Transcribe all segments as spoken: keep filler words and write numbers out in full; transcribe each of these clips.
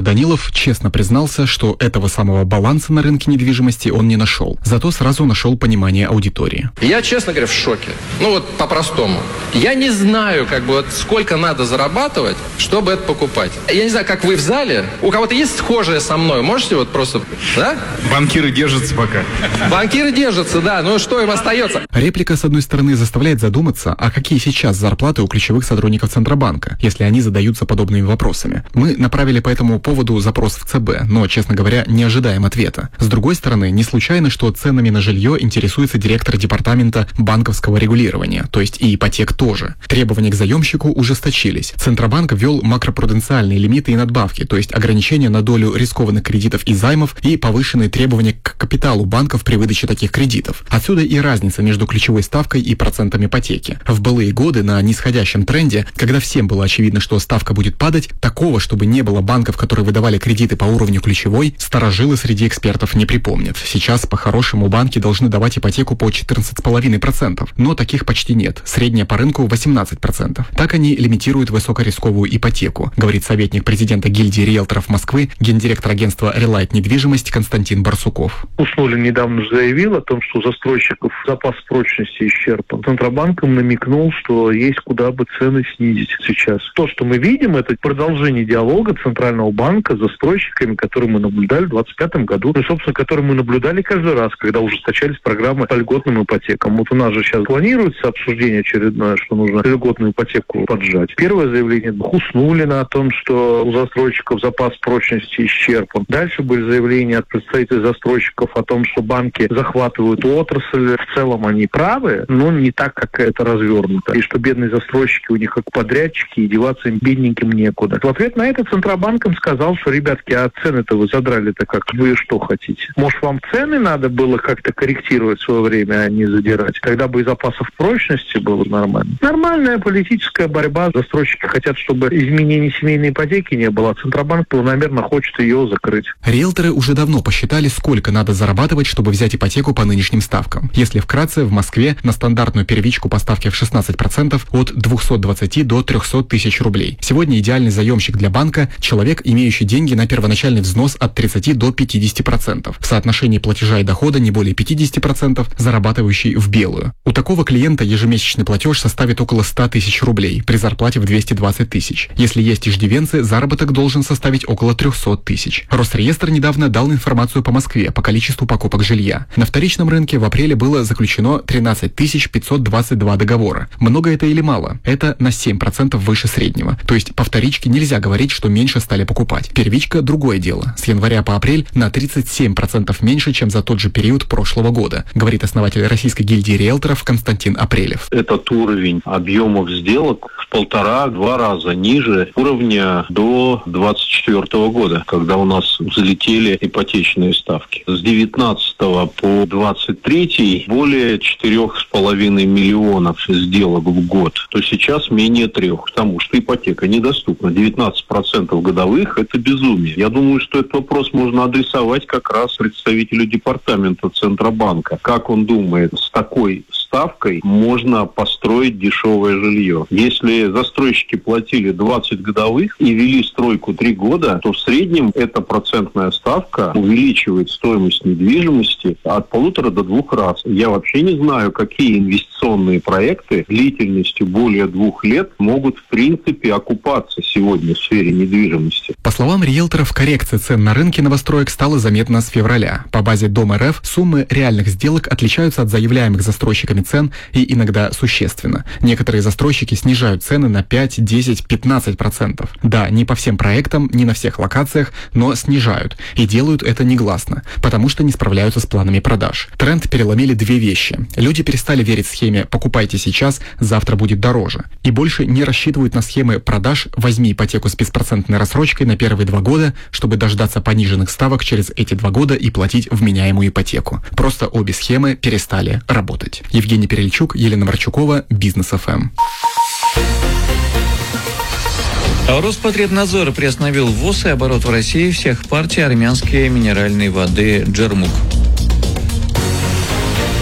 Данилов честно признался, что этого самого баланса на рынке недвижимости он не нашел. Зато сразу нашел понимание аудитории. Я, честно говоря, в шоке. Ну вот по-простому. Я не знаю, как бы, вот, сколько надо зарабатывать, чтобы это покупать. Я не знаю, как вы в зале. У кого-то есть схожее со мной? Можете вот просто... Да? Банкиры держатся пока. Банкиры держатся, да. Ну что им остается? Реплика, с одной стороны, заставляет задуматься, а какие сейчас зарплаты у ключевых сотрудников Центробанка, если они задаются подобными вопросами. Мы направили по этому поводу запрос в ЦБ, но, честно говоря, не ожидаем ответа. С другой стороны, не случайно, что ценами на жилье интересуется директор департамента банковского регулирования, то есть и ипотек тоже. Требования к заемщику ужесточились. Центробанк ввел макропруденциальные лимиты и надбавки, то есть ограничения на долю рискованных кредитов и займов и повышенные требования к капиталу банков при выдаче таких кредитов. Отсюда и разница между ключевой ставкой и процентом ипотеки. В былые годы на нисходящем тренде, когда всем было очевидно, что ставка будет падать, такого, чтобы не было банков, которые выдавали кредиты по уровню ключевой, старожилы среди экспертов не припомнят. Сейчас, по-хорошему, банки должны давать ипотеку по четырнадцать целых пять десятых процента, но таких почти нет. Средняя по рынку восемнадцать процентов. Так они лимитируют высокорисковую ипотеку, говорит советник президента гильдии риэлторов Москвы, гендиректор агентства «Релайт Недвижимость» Константин Барсуков. Уснулин недавно заявил о том, что у застройщиков запас прочности исчерпан. Центробанком намекнул, что есть куда бы цены снизить сейчас. То, что мы видим, это продолжение диалога Центрального банка с застройщиками, которые мы наблюдали в двадцать пятом году, и, собственно, которые мы наблюдали каждый раз, когда ужесточались программы по льготным ипотекам. Вот у нас же сейчас планируется обсуждение очередное, что нужно льготную ипотеку поджать. Первое заявление Уснулина о том, что у застройщиков запас прочности исчерпан. Дальше были заявления от представителей застройщиков о том, что банки захватывают отрасль. В целом они правы, но не так, как это развернуто. И что бедные застройщики у них как подрядчики, и деваться им бедненьким некуда. В ответ на это Центробанком сказал, что, ребятки, а цены-то вы задрали-то как? Вы что хотите? Может, вам цены надо было как-то корректировать в свое время, а не задирать? Тогда бы и запасов прочности было нормально. Нормальная политическая борьба. Застройщики хотят, чтобы изменений семейной ипотеки не было, а Центробанк планомерно хочет ее закрыть. Риэлторы уже давно посчитали, сколько надо зарабатывать, чтобы взять ипотеку по нынешним ставкам. Если вкратце, в Москве на стандартную первичку по ставке в шестнадцать процентов от двухсот двадцати до трехсот тысяч рублей. Сегодня идеальный заемщик для банка – человек, имеющий деньги на первоначальный взнос от тридцати до пятидесяти процентов. В соотношении платежа и дохода не более пятидесяти процентов, зарабатывающий в белую. У такого клиента ежемесячный платеж составит около ста тысяч рублей при зарплате в двести двадцать тысяч. Если есть иждивенцы, заработок должен составить около трехсот тысяч. Росреестр недавно дал информацию по Москве по количеству покупок жилья. На вторичном рынке в апреле было заключено тринадцать тысяч пятьсот двадцать два договора. Много это или мало? Это на семь процентов выше среднего. То есть по вторичке нельзя говорить, что меньше стали покупать. Первичка – другое дело. С января по апрель на тридцать семь процентов меньше, чем за тот же период прошлого года, говорит основатель Российской гильдии риэлторов Константин Апрелев. Этот уровень объемов сделок в полтора-два раза ниже уровня до двадцать четвёртого года, когда у нас взлетели ипотечные ставки. С девятнадцатого по двадцать третий более четырех с половиной миллионов сделок в год, то сейчас менее трех, потому что ипотека недоступна. девятнадцать процентов годовых – это безумие. Я думаю, что этот вопрос можно адресовать как раз представителю департамента Центробанка. Как он думает, с такой ставкой можно построить дешевое жилье? Если застройщики платили двадцать годовых и вели стройку три года, то в среднем эта процентная ставка увеличивает стоимость недвижимости от полутора до двух раз. Я вообще не знаю, какие инвестиционные проекты длительностью более двух лет могут в принципе окупаться сегодня в сфере недвижимости. По словам риэлторов, коррекция цен на рынке новостроек стала заметна с февраля. По базе Дом.РФ суммы реальных сделок отличаются от заявляемых застройщиками цен и иногда существенно. Некоторые застройщики снижают цены на пять, десять, пятнадцать процентов. Да, не по всем проектам, не на всех локациях, но снижают. И делают это негласно, потому что не справляются с планами продаж. Тренд переломили две вещи. Люди перестали верить схеме «покупайте сейчас, завтра будет дороже». И больше не рассчитывают на схемы продаж «возьми ипотеку с беспроцентной рассрочкой на первые два года, чтобы дождаться пониженных ставок через эти два года и платить вменяемую ипотеку». Просто обе схемы перестали работать. Евгений Перельчук, Елена Марчукова, Бизнес эф эм. Роспотребнадзор приостановил ввоз и оборот в России всех партий армянской минеральной воды «Джермук».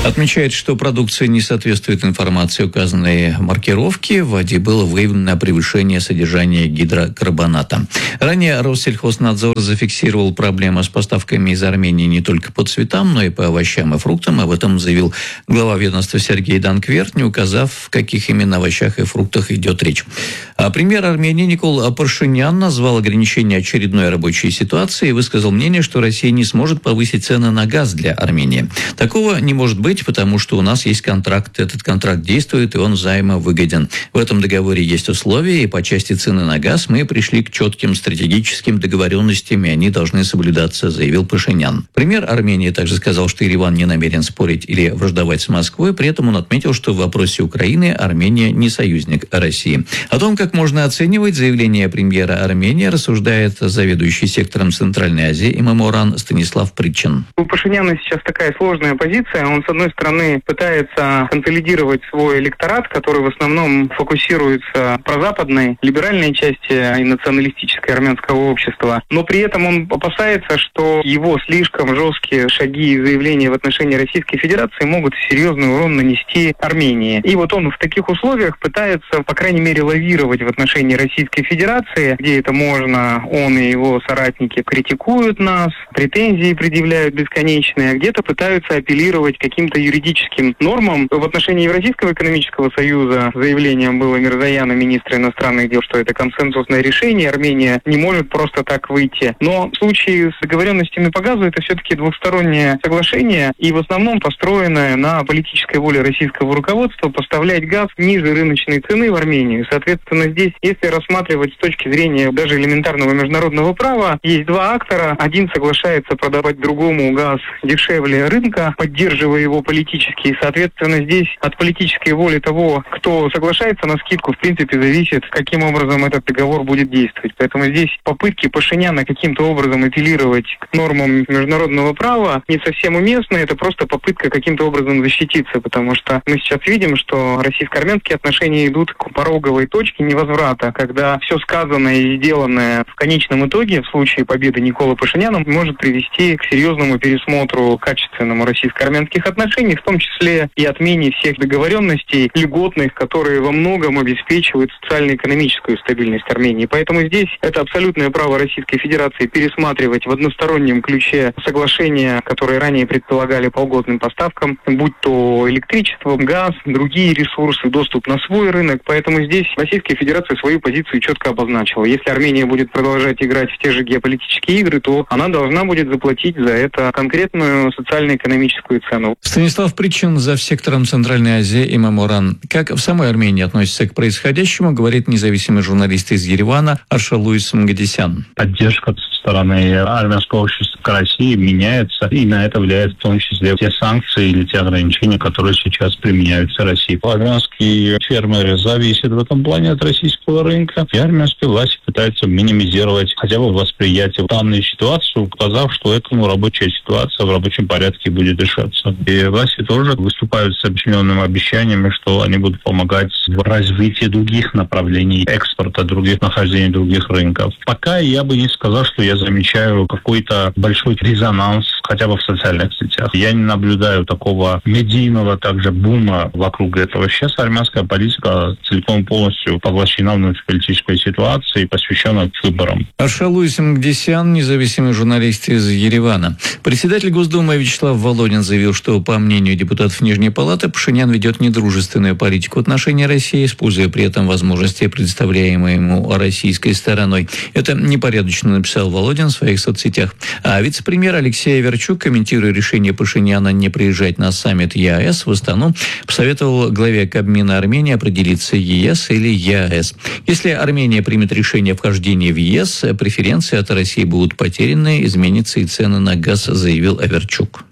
Отмечает, что продукция не соответствует информации указанной маркировки. В воде было выявлено превышение содержания гидрокарбоната. Ранее Россельхознадзор зафиксировал проблемы с поставками из Армении не только по цветам, но и по овощам и фруктам. Об этом заявил глава ведомства Сергей Данкверт, не указав, в каких именно овощах и фруктах идет речь. А премьер Армении Никол Пашинян назвал ограничение очередной рабочей ситуации и высказал мнение, что Россия не сможет повысить цены на газ для Армении. Такого не может быть, потому что у нас есть контракт. Этот контракт действует, и он взаимовыгоден. В этом договоре есть условия, и по части цены на газ мы пришли к четким стратегическим договоренностям, и они должны соблюдаться, заявил Пашинян. Премьер Армении также сказал, что Ереван не намерен спорить или враждовать с Москвой. При этом он отметил, что в вопросе Украины Армения не союзник России. О том, как можно оценивать заявление премьера Армении, рассуждает заведующий сектором Центральной Азии Имаморан Станислав Притчин. У Пашиняна сейчас такая сложная позиция. Он, с одной стороны, пытается консолидировать свой электорат, который в основном фокусируется в прозападной, либеральной части и националистической армянского общества. Но при этом он опасается, что его слишком жесткие шаги и заявления в отношении Российской Федерации могут серьезный урон нанести Армении. И вот он в таких условиях пытается, по крайней мере, лавировать в отношении Российской Федерации, где это можно, он и его соратники критикуют нас, претензии предъявляют бесконечные, а где-то пытаются апеллировать к каким-то юридическим нормам. В отношении Евразийского экономического союза заявлением было Мирзояна, министра иностранных дел, что это консенсусное решение, Армения не может просто так выйти. Но в случае с договоренностями по газу это все-таки двухстороннее соглашение и в основном построенное на политической воле российского руководства поставлять газ ниже рыночной цены в Армению. Соответственно, здесь, если рассматривать с точки зрения даже элементарного международного права, есть два актора. Один соглашается продавать другому газ дешевле рынка, поддерживая его политически. И, соответственно, здесь от политической воли того, кто соглашается на скидку, в принципе, зависит, каким образом этот договор будет действовать. Поэтому здесь попытки Пашиняна каким-то образом апеллировать к нормам международного права не совсем уместны. Это просто попытка каким-то образом защититься, потому что мы сейчас видим, что российско-армянские отношения идут к пороговой точке невозврата, когда все сказанное и сделанное в конечном итоге, в случае победы Николы Пашиняна, может привести к серьезному пересмотру качественному российско-армянских отношений, в том числе и отмене всех договоренностей льготных, которые во многом обеспечивают социально-экономическую стабильность Армении. Поэтому здесь это абсолютное право Российской Федерации пересматривать в одностороннем ключе соглашения, которые ранее предполагали по льготным поставкам, будь то электричество, газ, другие ресурсы, доступ на свой рынок. Поэтому здесь Российская Федерация свою позицию четко обозначила. Если Армения будет продолжать играть в те же геополитические игры, то она должна будет заплатить за это конкретную социально-экономическую цену. Станислав Притчин, зав. Сектором Центральной Азии Имаморан. Как в самой Армении относится к происходящему, говорит независимый журналист из Еревана Аршалуис Мгадисян. Поддержка со стороны армянского общества к России меняется, и на это влияет в том числе те санкции или те ограничения, которые сейчас применяются Россией. Армянские фермеры зависят в этом плане от российского рынка, и армянские власти пытаются минимизировать хотя бы восприятие данной ситуации, указав, что этому рабочая ситуация в рабочем порядке будет решаться. И власти тоже выступают с определенными обещаниями, что они будут помогать в развитии других направлений экспорта, других нахождений других рынков. Пока я бы не сказал, что я замечаю какой-то большой резонанс хотя бы в социальных сетях. Я не наблюдаю такого медийного также бума вокруг этого. Сейчас армянская политика целиком полностью поглощена внутриполитической ситуацией, посвященной выборам. Аршалуис Мгадисян, независимый журналист из Еревана. Председатель Госдумы Вячеслав Володин заявил, что, по мнению депутатов Нижней Палаты, Пашинян ведет недружественную политику в отношении России, используя при этом возможности, предоставляемые ему российской стороной. Это непорядочно написал Володин в своих соцсетях. А вице-премьер Алексей Аверчук, комментируя решение Пашиняна не приезжать на саммит ЕАЭС в Астану, посоветовал главе Кабмина Армении определиться ЕС или ЕАЭС. Если Армения примет решение о вхождении в ЕС, преференции от России будут потеряны, изменятся и цены на газ, заявил Аверчук.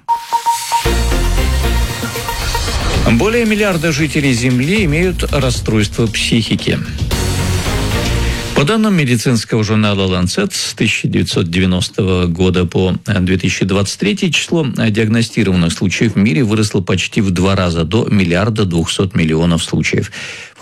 Более миллиарда жителей Земли имеют расстройство психики. По данным медицинского журнала «Ланцет», с тысяча девятьсот девяностого года по две тысячи двадцать третий число диагностированных случаев в мире выросло почти в два раза, до миллиарда двухсот миллионов случаев. В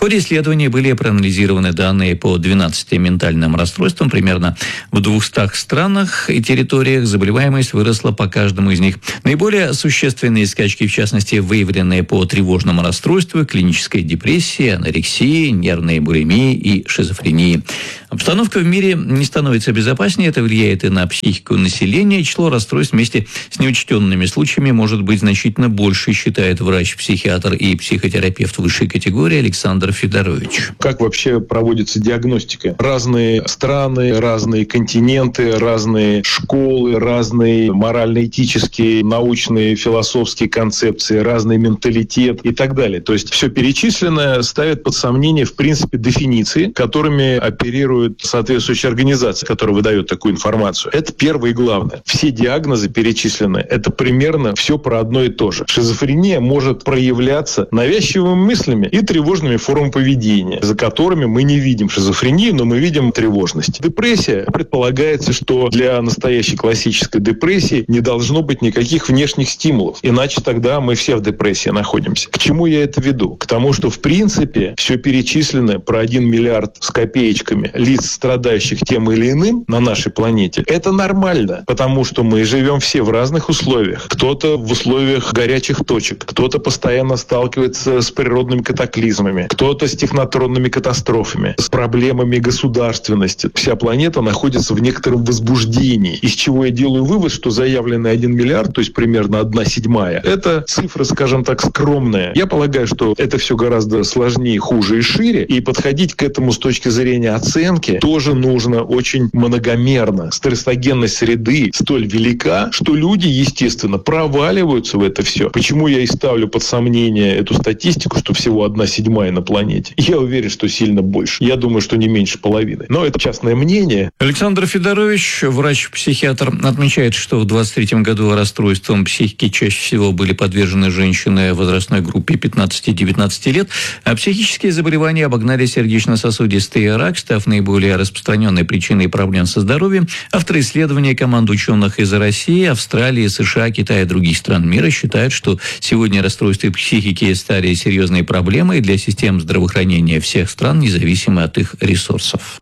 В ходе исследования были проанализированы данные по двенадцати ментальным расстройствам. Примерно в двухстах странах и территориях заболеваемость выросла по каждому из них. Наиболее существенные скачки, в частности, выявленные по тревожному расстройству, клинической депрессии, анорексии, нервной булимии и шизофрении. Обстановка в мире не становится безопаснее. Это влияет и на психику населения. Число расстройств вместе с неучтенными случаями может быть значительно больше, считает врач-психиатр и психотерапевт высшей категории Александр Федорович. Как вообще проводится диагностика? Разные страны, разные континенты, разные школы, разные морально-этические, научные, философские концепции, разный менталитет и так далее. То есть все перечисленное ставит под сомнение, в принципе, дефиниции, которыми оперирует соответствующая организация, которая выдает такую информацию. Это первое и главное. Все диагнозы перечисленные, это примерно все про одно и то же. Шизофрения может проявляться навязчивыми мыслями и тревожными формами поведения, за которыми мы не видим шизофрению, но мы видим тревожность. Депрессия. Предполагается, что для настоящей классической депрессии не должно быть никаких внешних стимулов. Иначе тогда мы все в депрессии находимся. К чему я это веду? К тому, что в принципе все перечисленное про один миллиард с копеечками лиц, страдающих тем или иным на нашей планете, это нормально, потому что мы живем все в разных условиях. Кто-то в условиях горячих точек, кто-то постоянно сталкивается с природными катаклизмами, кто-то с технотронными катастрофами, с проблемами государственности. Вся планета находится в некотором возбуждении, из чего я делаю вывод, что заявленный один миллиард, то есть примерно одна седьмая, это цифра, скажем так, скромная. Я полагаю, что это все гораздо сложнее, хуже и шире, и подходить к этому с точки зрения оценки тоже нужно очень многомерно. Стрессогенность среды столь велика, что люди, естественно, проваливаются в это все. Почему я и ставлю под сомнение эту статистику, что всего одна седьмая на планете? Я уверен, что сильно больше. Я думаю, что не меньше половины. Но это частное мнение. Александр Федорович, врач-психиатр, отмечает, что в двадцать третьем году расстройствам психики чаще всего были подвержены женщины в возрастной группе пятнадцати-девятнадцати лет, а психические заболевания обогнали сердечно-сосудистый рак, став наиболее распространенной причиной проблем со здоровьем. Авторы исследования, команда ученых из России, Австралии, США, Китая и других стран мира считают, что сегодня расстройства психики стали серьезной проблемой для систем здравоохранения всех стран, независимо от их ресурсов.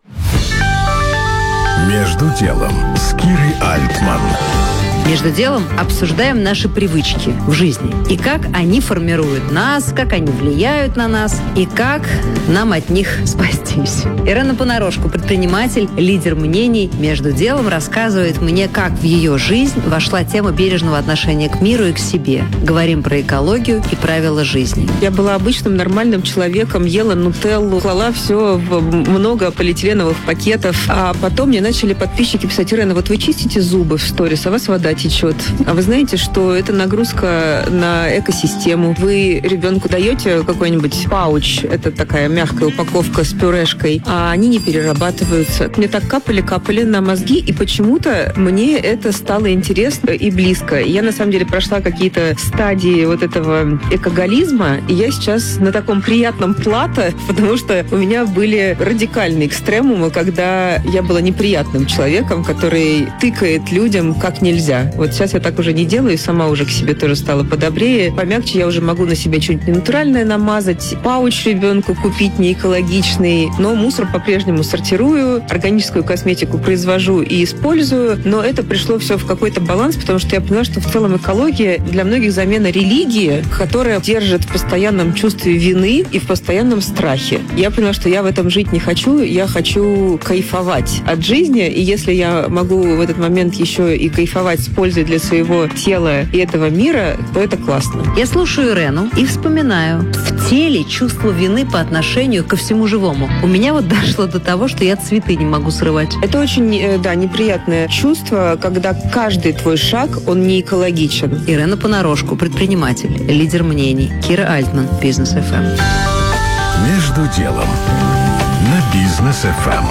Между делом с Кирой Альтман. Между делом обсуждаем наши привычки в жизни. И как они формируют нас, как они влияют на нас, и как нам от них спастись. Ирена Понарошку, предприниматель, лидер мнений, между делом рассказывает мне, как в ее жизнь вошла тема бережного отношения к миру и к себе. Говорим про экологию и правила жизни. Я была обычным нормальным человеком, ела нутеллу, клала все в много полиэтиленовых пакетов. А потом мне начали подписчики писать: Ирена, вот вы чистите зубы в сторис, а у вас вода течет. А вы знаете, что это нагрузка на экосистему. Вы ребенку даете какой-нибудь пауч, это такая мягкая упаковка с пюрешкой, а они не перерабатываются. Мне так капали-капали на мозги, и почему-то мне это стало интересно и близко. Я, на самом деле, прошла какие-то стадии вот этого экоголизма, и я сейчас на таком приятном плато, потому что у меня были радикальные экстремумы, когда я была неприятным человеком, который тыкает людям как нельзя. Вот сейчас я так уже не делаю, и сама уже к себе тоже стала подобрее. Помягче я уже могу на себя что-нибудь натуральное намазать, пауч ребенку купить не экологичный, но мусор по-прежнему сортирую, органическую косметику произвожу и использую, но это пришло все в какой-то баланс, потому что я поняла, что в целом экология для многих замена религии, которая держит в постоянном чувстве вины и в постоянном страхе. Я поняла, что я в этом жить не хочу, я хочу кайфовать от жизни, и если я могу в этот момент еще и кайфовать с пользой для своего тела и этого мира, то это классно. Я слушаю Ирену и вспоминаю. В теле чувство вины по отношению ко всему живому. У меня вот дошло до того, что я цветы не могу срывать. Это очень, да, неприятное чувство, когда каждый твой шаг, он не экологичен. Ирена Понарошку, предприниматель, лидер мнений. Кира Альтман, Бизнес эф эм. Между делом на Бизнес эф эм.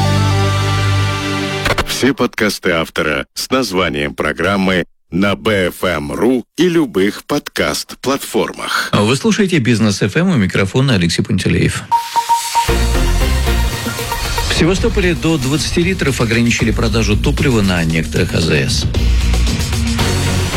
Все подкасты автора с названием программы на би эф эм точка ру и любых подкаст-платформах. Вы слушаете Бизнес эф эм, у микрофона Алексей Пантелеев. В Севастополе до двадцати литров ограничили продажу топлива на некоторых а зэ эс.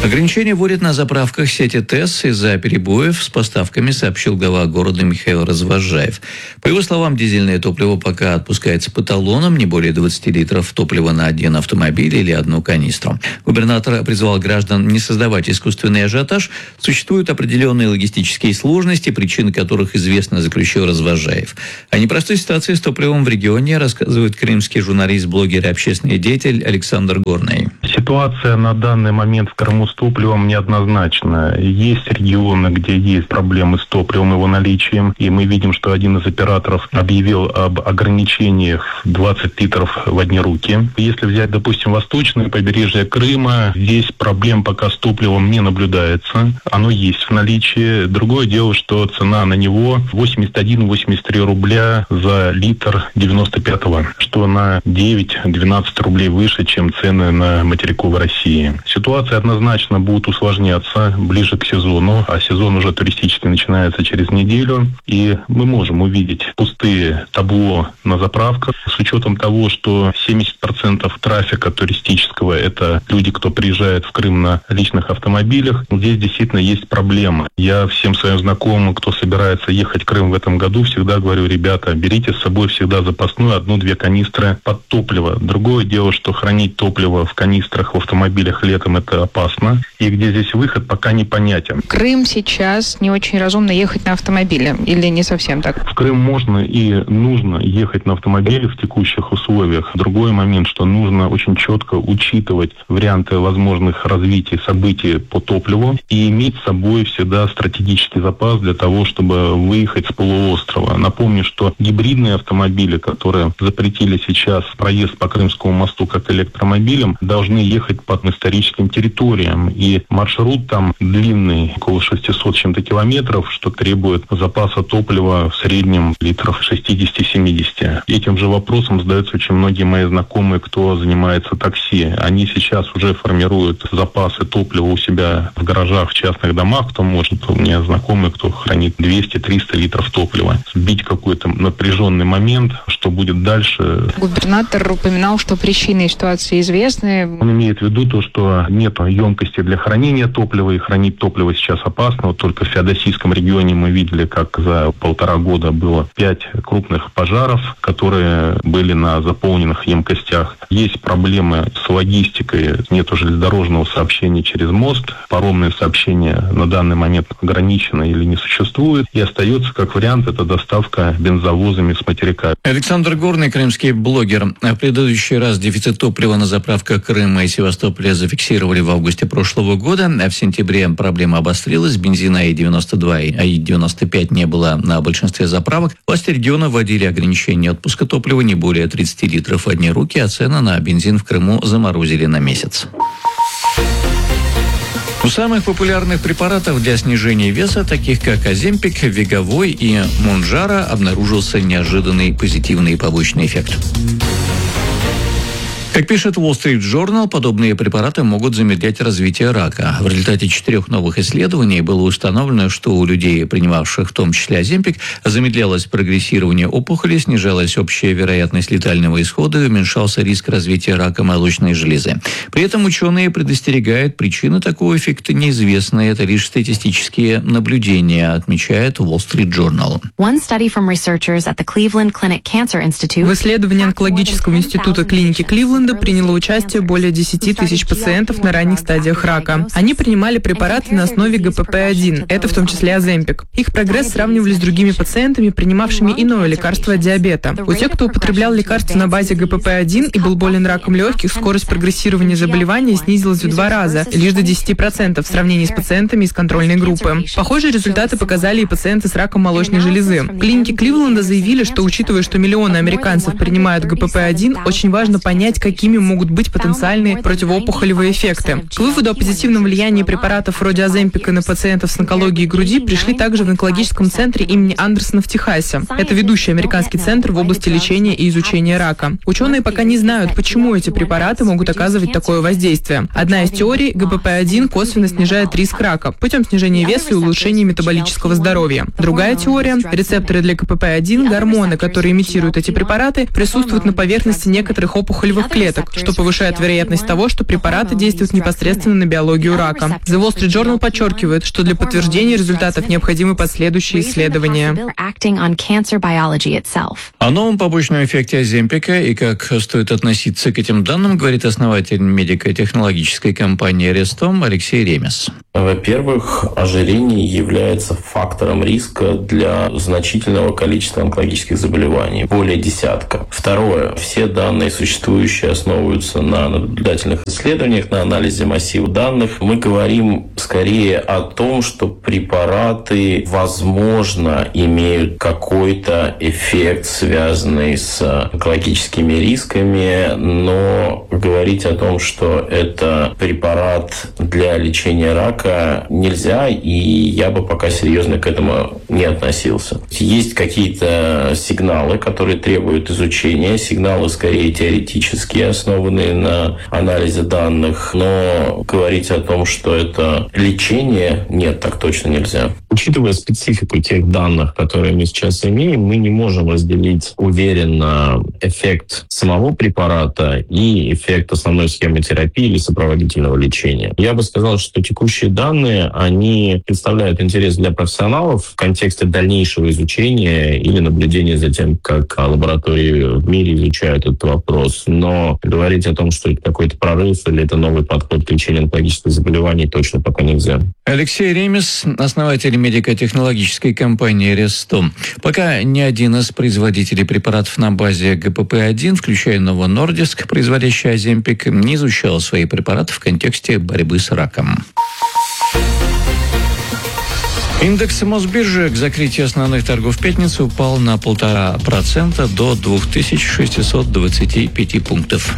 Ограничения вводят на заправках сети ТЭС из-за перебоев с поставками, сообщил глава города Михаил Развозжаев. По его словам, дизельное топливо пока отпускается по талонам, не более двадцати литров топлива на один автомобиль или одну канистру. Губернатор призвал граждан не создавать искусственный ажиотаж. Существуют определенные логистические сложности, причины которых известны, заключил Развозжаев. О непростой ситуации с топливом в регионе рассказывает крымский журналист, блогер и общественный деятель Александр Горный. Ситуация на данный момент в Крыму с топливом неоднозначна. Есть регионы, где есть проблемы с топливом, его наличием. И мы видим, что один из операторов объявил об ограничениях двадцать литров в одни руки. Если взять, допустим, восточное побережье Крыма, здесь проблем пока с топливом не наблюдается. Оно есть в наличии. Другое дело, что цена на него восемьдесят один - восемьдесят три рубля за литр девяносто пятого, что на девять-двенадцать рублей выше, чем цены на материковой России. Ситуация однозначно будет усложняться ближе к сезону, а сезон уже туристический начинается через неделю, и мы можем увидеть пустые табло на заправках с учетом того, что семьдесят процентов трафика туристического – это люди, кто приезжает в Крым на личных автомобилях. Здесь действительно есть проблема. Я всем своим знакомым, кто собирается ехать в Крым в этом году, всегда говорю: ребята, берите с собой всегда запасную одну-две канистры под топливо. Другое дело, что хранить топливо в канистрах в автомобилях летом – это опасно. И где здесь выход, пока непонятен. Крым сейчас не очень разумно ехать на автомобиле или не совсем так? В Крым можно и нужно ехать на автомобиле в текущих условиях. Другой момент, что нужно очень четко учитывать варианты возможных развитий событий по топливу и иметь с собой всегда стратегический запас для того, чтобы выехать с полуострова. Напомню, что гибридные автомобили, которые запретили сейчас проезд по Крымскому мосту как электромобилям, должны ехать по историческим территориям. И маршрут там длинный, около шестисот с чем-то километров, что требует запаса топлива в среднем литров шестьдесят-семьдесят. Этим же вопросом задаются очень многие мои знакомые, кто занимается такси. Они сейчас уже формируют запасы топлива у себя в гаражах, в частных домах, кто может. У меня знакомые, кто хранит двести-триста литров топлива. Сбить какой-то напряженный момент, что будет дальше. Губернатор упоминал, что причины ситуации известны. Он имеет в виду то, что нет емкости для хранения топлива, и хранить топливо сейчас опасно. Вот только в Феодосийском регионе мы видели, как за полтора года было пять крупных пожаров, которые были на заполненных емкостях. Есть проблемы с логистикой, нету железнодорожного сообщения через мост, паромное сообщение на данный момент ограничено или не существует, и остается как вариант это доставка бензовозами с материка. Александр Горный, крымский блогер. В предыдущий раз дефицит топлива на заправках Крыма и Севастополя зафиксировали в августе прошлого года, а в сентябре проблема обострилась. Бензина А И девяносто два и А И девяносто пять не было на большинстве заправок. Власти региона вводили ограничение отпуска топлива не более тридцати литров в одни руки, а цены на бензин в Крыму заморозили на месяц. У самых популярных препаратов для снижения веса, таких как Оземпик, Веговой и Монжаро, обнаружился неожиданный позитивный побочный эффект. Как пишет Wall Street Journal, подобные препараты могут замедлять развитие рака. В результате четырех новых исследований было установлено, что у людей, принимавших в том числе Оземпик, замедлялось прогрессирование опухоли, снижалась общая вероятность летального исхода и уменьшался риск развития рака молочной железы. При этом ученые предостерегают, причины такого эффекта неизвестны. Это лишь статистические наблюдения, отмечает Wall Street Journal. В исследовании онкологического института клиники Кливленда приняло участие более десяти тысяч пациентов на ранних стадиях рака. Они принимали препараты на основе Г П П один, это в том числе Оземпик. Их прогресс сравнивали с другими пациентами, принимавшими иное лекарство от диабета. У тех, кто употреблял лекарство на базе Г П П один и был болен раком легких, скорость прогрессирования заболевания снизилась в два раза, лишь до десяти процентов в сравнении с пациентами из контрольной группы. Похожие результаты показали и пациенты с раком молочной железы. В клинике Кливленда заявили, что, учитывая, что миллионы американцев принимают Г П П один, очень важно понять, какие какими могут быть потенциальные противоопухолевые эффекты. К выводу о позитивном влиянии препаратов вроде Оземпика на пациентов с онкологией груди пришли также в онкологическом центре имени Андерсона в Техасе. Это ведущий американский центр в области лечения и изучения рака. Ученые пока не знают, почему эти препараты могут оказывать такое воздействие. Одна из теорий – Г П П один косвенно снижает риск рака путем снижения веса и улучшения метаболического здоровья. Другая теория – рецепторы для Г П П один, гормоны, которые имитируют эти препараты, присутствуют на поверхности некоторых опухолевых клеток, клеток, что повышает вероятность того, что препараты действуют непосредственно на биологию рака. The Wall Street Journal подчеркивает, что для подтверждения результатов необходимы последующие исследования. О новом побочном эффекте Оземпика и как стоит относиться к этим данным, говорит основатель медико-технологической компании Рестом Алексей Ремес. Во-первых, ожирение является фактором риска для значительного количества онкологических заболеваний, более десятка. Второе, все данные существующие основываются на наблюдательных исследованиях, на анализе массива данных. Мы говорим скорее о том, что препараты, возможно, имеют какой-то эффект, связанный с онкологическими рисками, но говорить о том, что это препарат для лечения рака, нельзя, и я бы пока серьезно к этому не относился. Есть какие-то сигналы, которые требуют изучения, сигналы скорее теоретические, основанные на анализе данных, но говорить о том, что это лечение, нет, так точно нельзя. Учитывая специфику тех данных, которые мы сейчас имеем, мы не можем разделить уверенно эффект самого препарата и эффект основной схемы терапии или сопроводительного лечения. Я бы сказал, что текущие данные, они представляют интерес для профессионалов в контексте дальнейшего изучения или наблюдения за тем, как лаборатории в мире изучают этот вопрос. Но говорить о том, что это какой-то прорыв или это новый подход к лечению онкологических заболеваний, точно пока нельзя. Алексей Ремес, основатель медико-технологической компании Рестом. Пока ни один из производителей препаратов на базе гэ пэ пэ один, включая Novo Nordisk, производящий Оземпик, не изучал свои препараты в контексте борьбы с раком. Индекс Мосбиржи к закрытию основных торгов в пятницу упал на полтора процента до две тысячи шестьсот двадцать пять пунктов.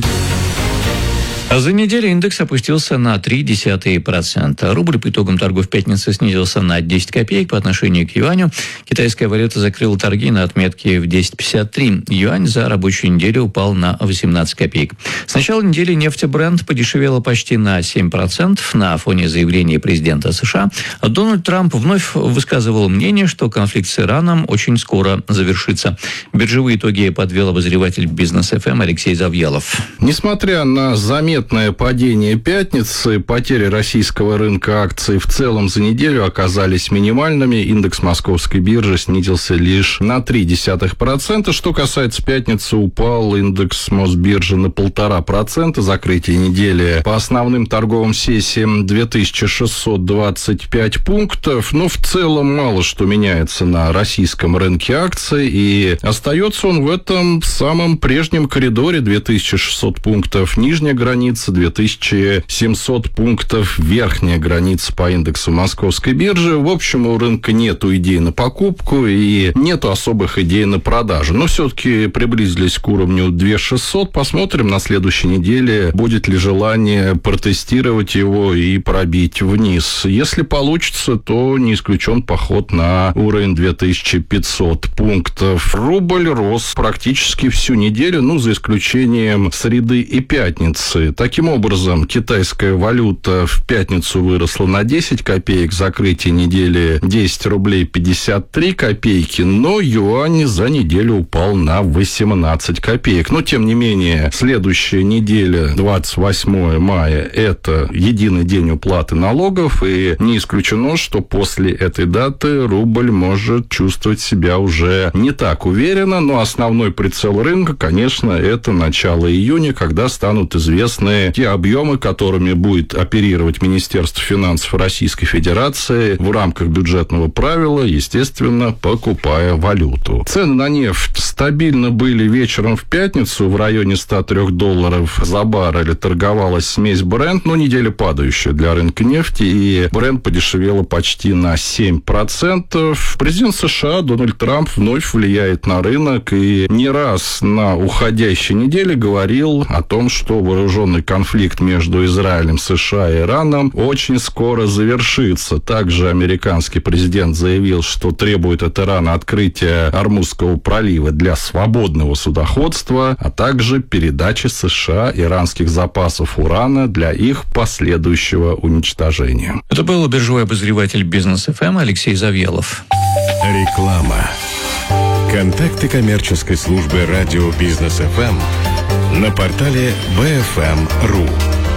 А за неделю индекс опустился на три десятых процента. Рубль по итогам торгов в пятницу снизился на десять копеек по отношению к юаню. Китайская валюта закрыла торги на отметке в десять пятьдесят три. Юань за рабочую неделю упал на восемнадцать копеек. С начала недели нефть Brent подешевела почти на семь процентов на фоне заявления президента США. Дональд Трамп вновь высказывал мнение, что конфликт с Ираном очень скоро завершится. Биржевые итоги подвел обозреватель Бизнес эф эм Алексей Завьялов. Несмотря на заметные падение пятницы, потери российского рынка акций в целом за неделю оказались минимальными. Индекс московской биржи снизился лишь на три десятых процента. Что касается пятницы, упал индекс Мосбиржи на полтора процента. Закрытие недели по основным торговым сессиям две тысячи шестьсот двадцать пять пунктов. Но в целом мало что меняется на российском рынке акций. И остается он в этом самом прежнем коридоре: две тысячи шестьсот пунктов нижняя граница, две тысячи семьсот пунктов верхняя граница по индексу московской биржи. В общем, у рынка нету идей на покупку и нету особых идей на продажу. Но все-таки приблизились к уровню две тысячи шестьсот. Посмотрим на следующей неделе, будет ли желание протестировать его и пробить вниз. Если получится, то не исключен поход на уровень две тысячи пятьсот пунктов. Рубль рос практически всю неделю, ну, за исключением среды и пятницы. Таким образом, китайская валюта в пятницу выросла на десять копеек, закрытие недели десять рублей пятьдесят три копейки, но юань за неделю упал на восемнадцать копеек. Но, тем не менее, следующая неделя, двадцать восьмое мая, это единый день уплаты налогов, и не исключено, что после этой даты рубль может чувствовать себя уже не так уверенно, но основной прицел рынка, конечно, это начало июня, когда станут известны те объемы, которыми будет оперировать Министерство финансов Российской Федерации в рамках бюджетного правила, естественно, покупая валюту. Цены на нефть стабильно были вечером в пятницу в районе ста трёх долларов за баррель. Торговалась смесь Brent, но неделя падающая для рынка нефти, и Brent подешевела почти на семь процентов. Президент США Дональд Трамп вновь влияет на рынок и не раз на уходящей неделе говорил о том, что вооруженный конфликт между Израилем, США и Ираном очень скоро завершится. Также американский президент заявил, что требует от Ирана открытия Ормузского пролива для свободного судоходства, а также передачи США иранских запасов урана для их последующего уничтожения. Это был биржевой обозреватель Бизнес эф эм Алексей Завьялов. Реклама. Контакты коммерческой службы радио Бизнес эф эм на портале би эф эм точка ру.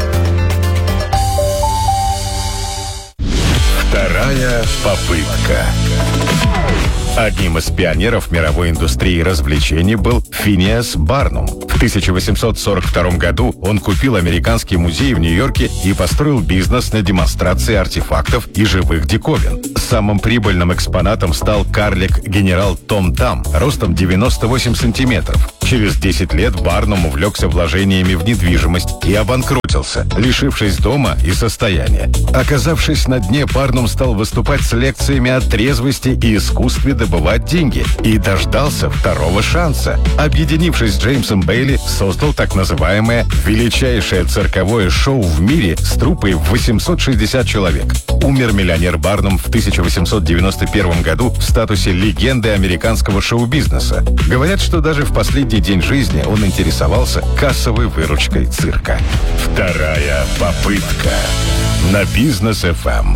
Вторая попытка. Одним из пионеров мировой индустрии развлечений был Финиас Барнум. В тысяча восемьсот сорок втором году он купил американский музей в Нью-Йорке и построил бизнес на демонстрации артефактов и живых диковин. Самым прибыльным экспонатом стал карлик-генерал Том Там, ростом девяносто восемь сантиметров. Через десять лет Барнум увлекся вложениями в недвижимость и обанкротился, лишившись дома и состояния. Оказавшись на дне, Барнум стал выступать с лекциями о трезвости и искусстве добывать деньги и дождался второго шанса. Объединившись с Джеймсом Бейли, создал так называемое величайшее цирковое шоу в мире с труппой в восемьсот шестьдесят человек. Умер миллионер Барнум в тысяча восемьсот девяносто первом году в статусе легенды американского шоу-бизнеса. Говорят, что даже в последний день жизни он интересовался кассовой выручкой цирка. Вторая попытка на Бизнес эф эм.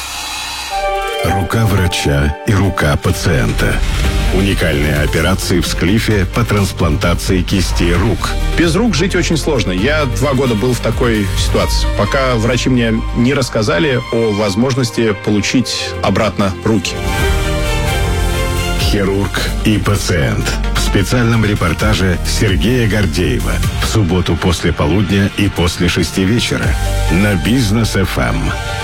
Рука врача и рука пациента. Уникальные операции в Склифе по трансплантации кистей рук. Без рук жить очень сложно. Я два года был в такой ситуации, пока врачи мне не рассказали о возможности получить обратно руки. Хирург и пациент. В специальном репортаже Сергея Гордеева. В субботу после полудня и после шести вечера. На Бизнес эф эм.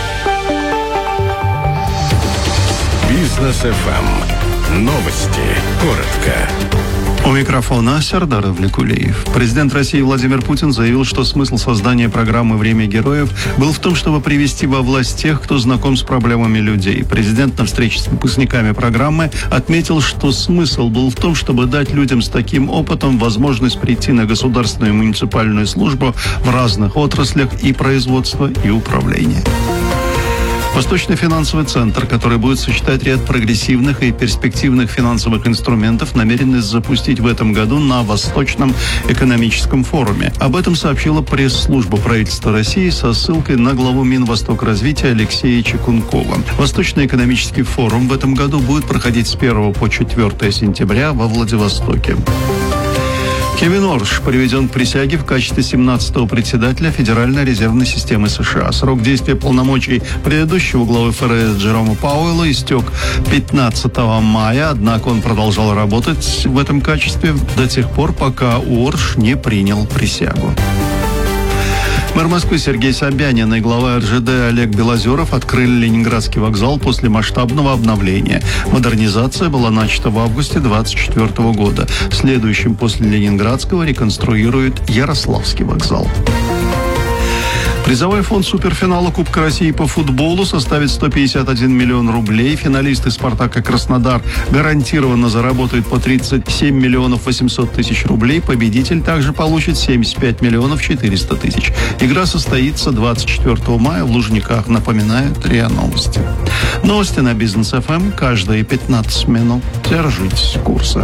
Бизнес эф эм. Новости. Коротко. У микрофона Сердар Авликулеев. Президент России Владимир Путин заявил, что смысл создания программы «Время героев» был в том, чтобы привести во власть тех, кто знаком с проблемами людей. Президент на встрече с выпускниками программы отметил, что смысл был в том, чтобы дать людям с таким опытом возможность прийти на государственную и муниципальную службу в разных отраслях и производства, и управления. Восточный финансовый центр, который будет сочетать ряд прогрессивных и перспективных финансовых инструментов, намерен запустить в этом году на Восточном экономическом форуме. Об этом сообщила пресс-служба правительства России со ссылкой на главу Минвостокразвития Алексея Чекункова. Восточный экономический форум в этом году будет проходить с первого по четвёртое сентября во Владивостоке. Кевин Орш приведен к присяге в качестве семнадцатого председателя Федеральной резервной системы США. Срок действия полномочий предыдущего главы эф эр эс Джерома Пауэлла истек пятнадцатого мая, однако он продолжал работать в этом качестве до тех пор, пока Орш не принял присягу. Мэр Москвы Сергей Собянин и глава эр жэ дэ Олег Белозеров открыли Ленинградский вокзал после масштабного обновления. Модернизация была начата в августе две тысячи двадцать четвёртого года. Следующим после Ленинградского реконструируют Ярославский вокзал. Призовой фонд суперфинала Кубка России по футболу составит сто пятьдесят один миллион рублей. Финалисты «Спартака» Краснодар гарантированно заработают по тридцать семь миллионов восемьсот тысяч рублей. Победитель также получит семьдесят пять миллионов четыреста тысяч. Игра состоится двадцать четвёртого мая в Лужниках, напоминают РИА Новости. Новости на Бизнес эф эм каждые пятнадцать минут. Держитесь курса.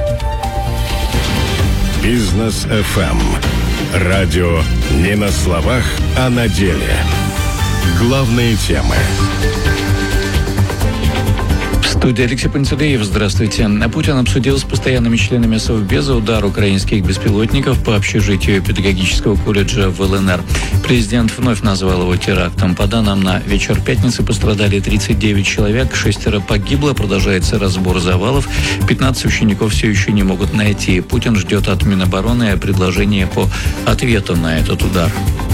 Бизнес эф эм. Радио не на словах, а на деле. Главные темы. В студии Алексей Пантелеев. Здравствуйте. Путин обсудил с постоянными членами Совбеза удар украинских беспилотников по общежитию педагогического колледжа в эл эн эр. Президент вновь назвал его терактом. По данным на вечер пятницы пострадали тридцать девять человек, шестеро погибло, продолжается разбор завалов, пятнадцать учеников все еще не могут найти. Путин ждет от Минобороны предложения по ответу на этот удар.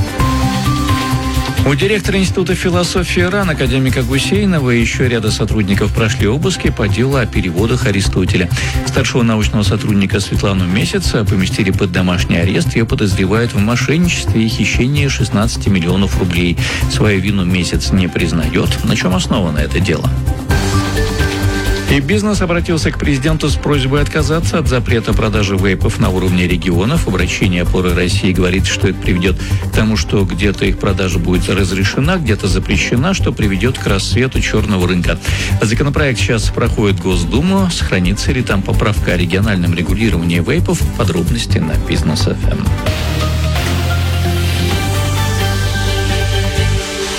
У директора Института философии РАН академика Гусейнова и еще ряда сотрудников прошли обыски по делу о переводах Аристотеля. Старшего научного сотрудника Светлану Месяца поместили под домашний арест. Ее подозревают в мошенничестве и хищении шестнадцати миллионов рублей. Свою вину Месяц не признает. На чем основано это дело? И бизнес обратился к президенту с просьбой отказаться от запрета продажи вейпов на уровне регионов. Обращение «Опоры России» говорит, что это приведет к тому, что где-то их продажа будет разрешена, где-то запрещена, что приведет к рассвету черного рынка. Законопроект сейчас проходит Госдуму. Сохранится ли там поправка о региональном регулировании вейпов? Подробности на Бизнес эф эм.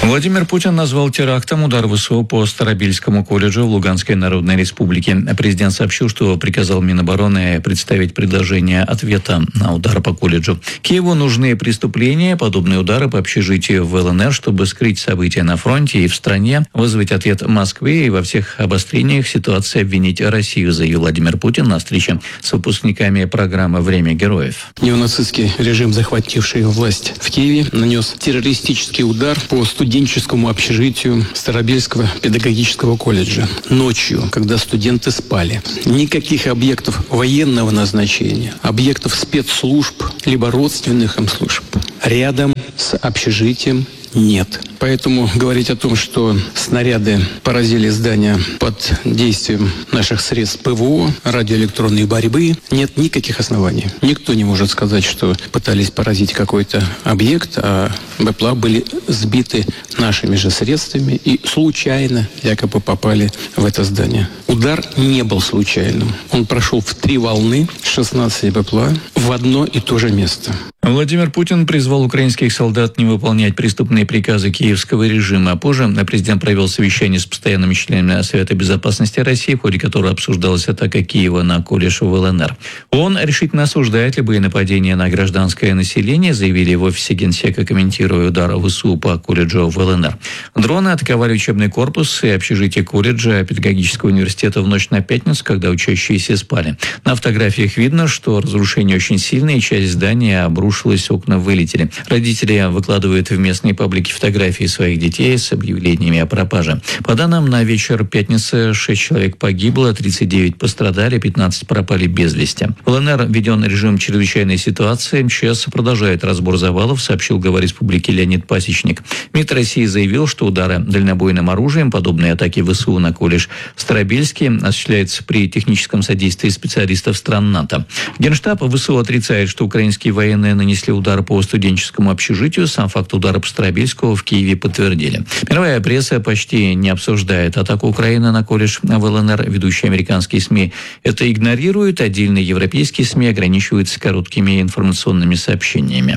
Владимир Путин назвал терактом удар ВСУ по Старобельскому колледжу в Луганской Народной Республике. Президент сообщил, что приказал Минобороны представить предложение ответа на удар по колледжу. Киеву нужны преступления, подобные удары по общежитию в ЛНР, чтобы скрыть события на фронте и в стране, вызвать ответ Москвы и во всех обострениях ситуации обвинить Россию, заявил Владимир Путин на встрече с выпускниками программы «Время героев». Неонацистский режим, захвативший власть в Киеве, нанес террористический удар по студентам студенческому общежитию Старобельского педагогического колледжа ночью, когда студенты спали. Никаких объектов военного назначения, объектов спецслужб, либо родственных им служб рядом с общежитием нет. Поэтому говорить о том, что снаряды поразили здание под действием наших средств ПВО, радиоэлектронной борьбы, нет никаких оснований. Никто не может сказать, что пытались поразить какой-то объект, а БПЛА были сбиты нашими же средствами и случайно якобы попали в это здание. Удар не был случайным. Он прошел в три волны, шестнадцать БПЛА, в одно и то же место. Владимир Путин призвал украинских солдат не выполнять преступные приказы киевского режима. Позже президент провел совещание с постоянными членами Совета безопасности России, в ходе которого обсуждалась атака Киева на колледж в ЛНР. Он решительно осуждает любые нападения на гражданское население, заявили в офисе Генсека, комментируя удар ВСУ по колледжу в ЛНР. Дроны атаковали учебный корпус и общежитие колледжа педагогического университета в ночь на пятницу, когда учащиеся спали. На фотографиях видно, что разрушение очень сильное, и часть здания обрушилась. Окна вылетели. Родители выкладывают в местные паблики фотографии своих детей с объявлениями о пропаже. По данным, на вечер пятницы шесть человек погибло, тридцать девять пострадали, пятнадцать пропали без вести. В ЛНР введен режим чрезвычайной ситуации. МЧС продолжает разбор завалов, сообщил глава республики Леонид Пасечник. МИД России заявил, что удары дальнобойным оружием, подобные атаки ВСУ на колледж Старобельский, осуществляются при техническом содействии специалистов стран НАТО. Генштаб ВСУ отрицает, что украинские военные нанесли удар по студенческому общежитию. Сам факт удара по Старобельскому в Киеве подтвердили. Мировая пресса почти не обсуждает атаку Украины на колледж в ЛНР. Ведущие американские СМИ это игнорируют. Отдельные европейские СМИ ограничиваются короткими информационными сообщениями.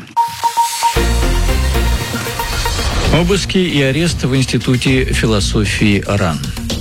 Обыски и арест в Институте философии РАН.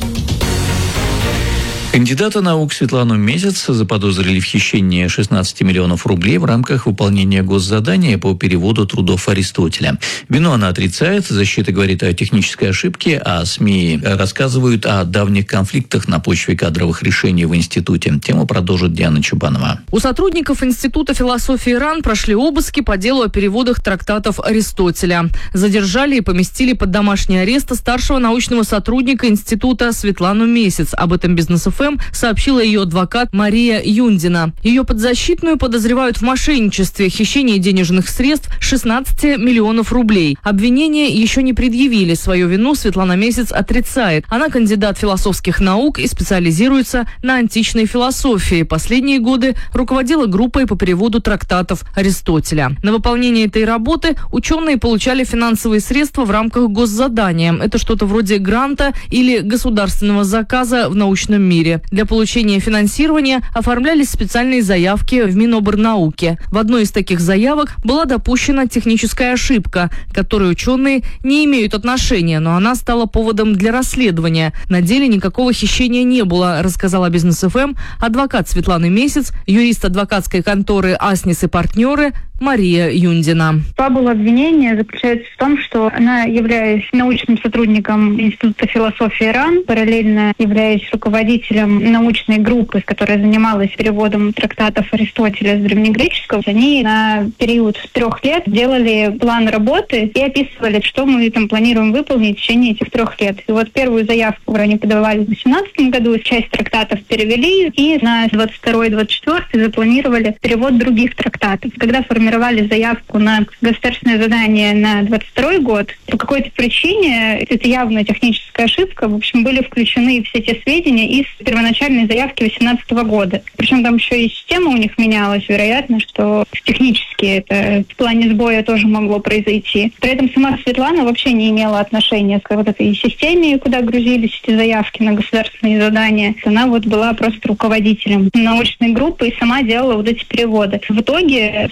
Кандидата наук Светлану Месяц заподозрили в хищении шестнадцати миллионов рублей в рамках выполнения госзадания по переводу трудов Аристотеля. Вину она отрицает, защита говорит о технической ошибке, а СМИ рассказывают о давних конфликтах на почве кадровых решений в институте. Тему продолжит Диана Чубанова. У сотрудников Института философии РАН прошли обыски по делу о переводах трактатов Аристотеля. Задержали и поместили под домашний арест старшего научного сотрудника института Светлану Месяц. Об этом «Бизнес-ФМ» сообщила ее адвокат Мария Юндина. Ее подзащитную подозревают в мошенничестве, хищении денежных средств шестнадцати миллионов рублей. Обвинения еще не предъявили. Свою вину Светлана Месяц отрицает. Она кандидат философских наук и специализируется на античной философии. Последние годы руководила группой по переводу трактатов Аристотеля. На выполнение этой работы ученые получали финансовые средства в рамках госзадания. Это что-то вроде гранта или государственного заказа в научном мире. Для получения финансирования оформлялись специальные заявки в Миноборнауке. В одной из таких заявок была допущена техническая ошибка, к которой ученые не имеют отношения, но она стала поводом для расследования. На деле никакого хищения не было, рассказала «Бизнес-ФМ» адвокат Светланы Месяц, юрист адвокатской конторы «Аснис и партнеры» Мария Юндина. Фабула обвинения заключается в том, что она, являясь научным сотрудником Института философии РАН, параллельно являясь руководителем научной группы, которая занималась переводом трактатов Аристотеля с древнегреческого, они на период трех лет делали план работы и описывали, что мы там планируем выполнить в течение этих трех лет. И вот первую заявку они подавали в две тысячи восемнадцатом году, часть трактатов перевели, и на двадцать второй — двадцать четвёртый запланировали перевод других трактатов. Когда формировали формировали заявку на государственное задание на двадцать второй год, по какой-то причине, это явно техническая ошибка, в общем, были включены все те сведения из первоначальной заявки две тысячи восемнадцатого года. Причем там еще и система у них менялась, вероятно, что технически это в плане сбоя тоже могло произойти. При этом сама Светлана вообще не имела отношения к вот этой системе, куда грузились эти заявки на государственные задания. Она вот была просто руководителем научной группы и сама делала вот эти переводы. В итоге это неправильно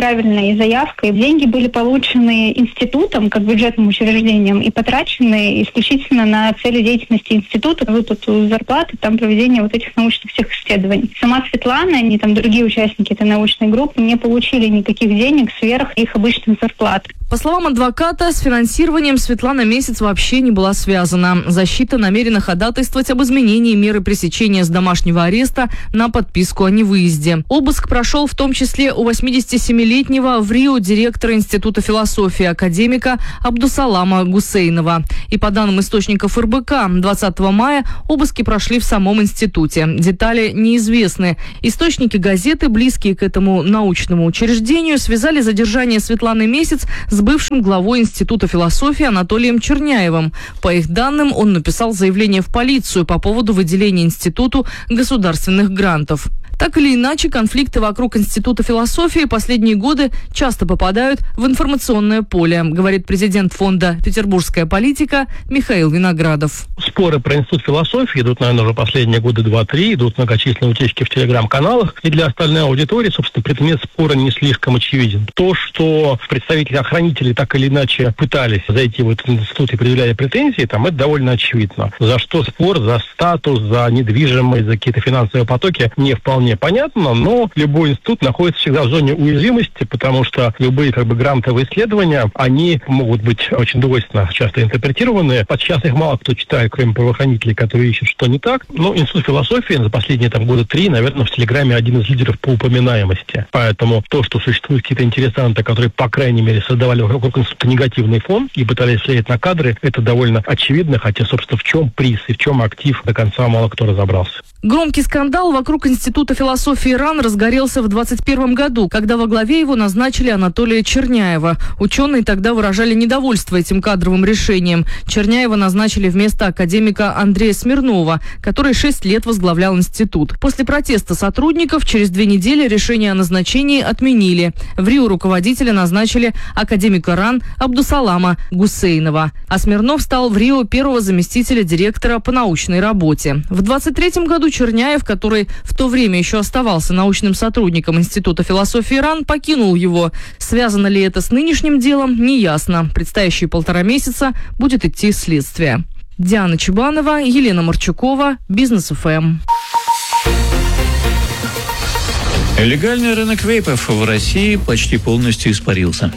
неправильной заявкой. Деньги были получены институтом, как бюджетным учреждением, и потрачены исключительно на цели деятельности института, выплату зарплаты, там проведение вот этих научных всех исследований. Сама Светлана и там другие участники этой научной группы не получили никаких денег сверх их обычных зарплат. По словам адвоката, с финансированием Светлана Месяц вообще не была связана. Защита намерена ходатайствовать об изменении меры пресечения с домашнего ареста на подписку о невыезде. Обыск прошел в том числе у восьмидесятисемилетнего в Рио директора Института философии академика Абдусалама Гусейнова. И по данным источников эр бэ ка, двадцатого мая обыски прошли в самом институте. Детали неизвестны. Источники газеты, близкие к этому научному учреждению, связали задержание Светланы Месяц с бывшим главой Института философии Анатолием Черняевым. По их данным, он написал заявление в полицию по поводу выделения институту государственных грантов. Так или иначе, конфликты вокруг Института философии последние годы часто попадают в информационное поле, говорит президент фонда «Петербургская политика» Михаил Виноградов. Споры про Институт философии идут, наверное, уже последние годы два-три, идут многочисленные утечки в телеграм-каналах, и для остальной аудитории, собственно, предмет спора не слишком очевиден. То, что представители охранителей так или иначе пытались зайти в этот институт и предъявляли претензии, там это довольно очевидно. За что спор, за статус, за недвижимость, за какие-то финансовые потоки не вполне понятно, но любой институт находится всегда в зоне уязвимости, потому что любые как бы грантовые исследования, они могут быть очень двойственно часто интерпретированы. Подчас их мало кто читает, кроме правоохранителей, которые ищут, что не так. Но Институт философии за последние там года три, наверное, в Телеграме один из лидеров по упоминаемости. Поэтому то, что существуют какие-то интересанты, которые, по крайней мере, создавали вокруг института негативный фон и пытались влиять на кадры, это довольно очевидно, хотя, собственно, в чем приз и в чем актив, до конца мало кто разобрался. Громкий скандал вокруг Института философии РАН разгорелся в двадцать первом году, когда во главе его назначили Анатолия Черняева. Ученые тогда выражали недовольство этим кадровым решением. Черняева назначили вместо академика Андрея Смирнова, который шесть лет возглавлял институт. После протеста сотрудников через две недели решение о назначении отменили. В Рио руководителя назначили академика РАН Абдусалама Гусейнова. А Смирнов стал в Рио первого заместителя директора по научной работе. В двадцать третьем году Черняев, который в то время еще оставался научным сотрудником Института философии РАН, покинул его. Связано ли это с нынешним делом, неясно. Предстоящие полтора месяца будет идти следствие. Диана Чебанова, Елена Марчукова, Бизнес эф эм. Легальный рынок вейпов в России почти полностью испарился.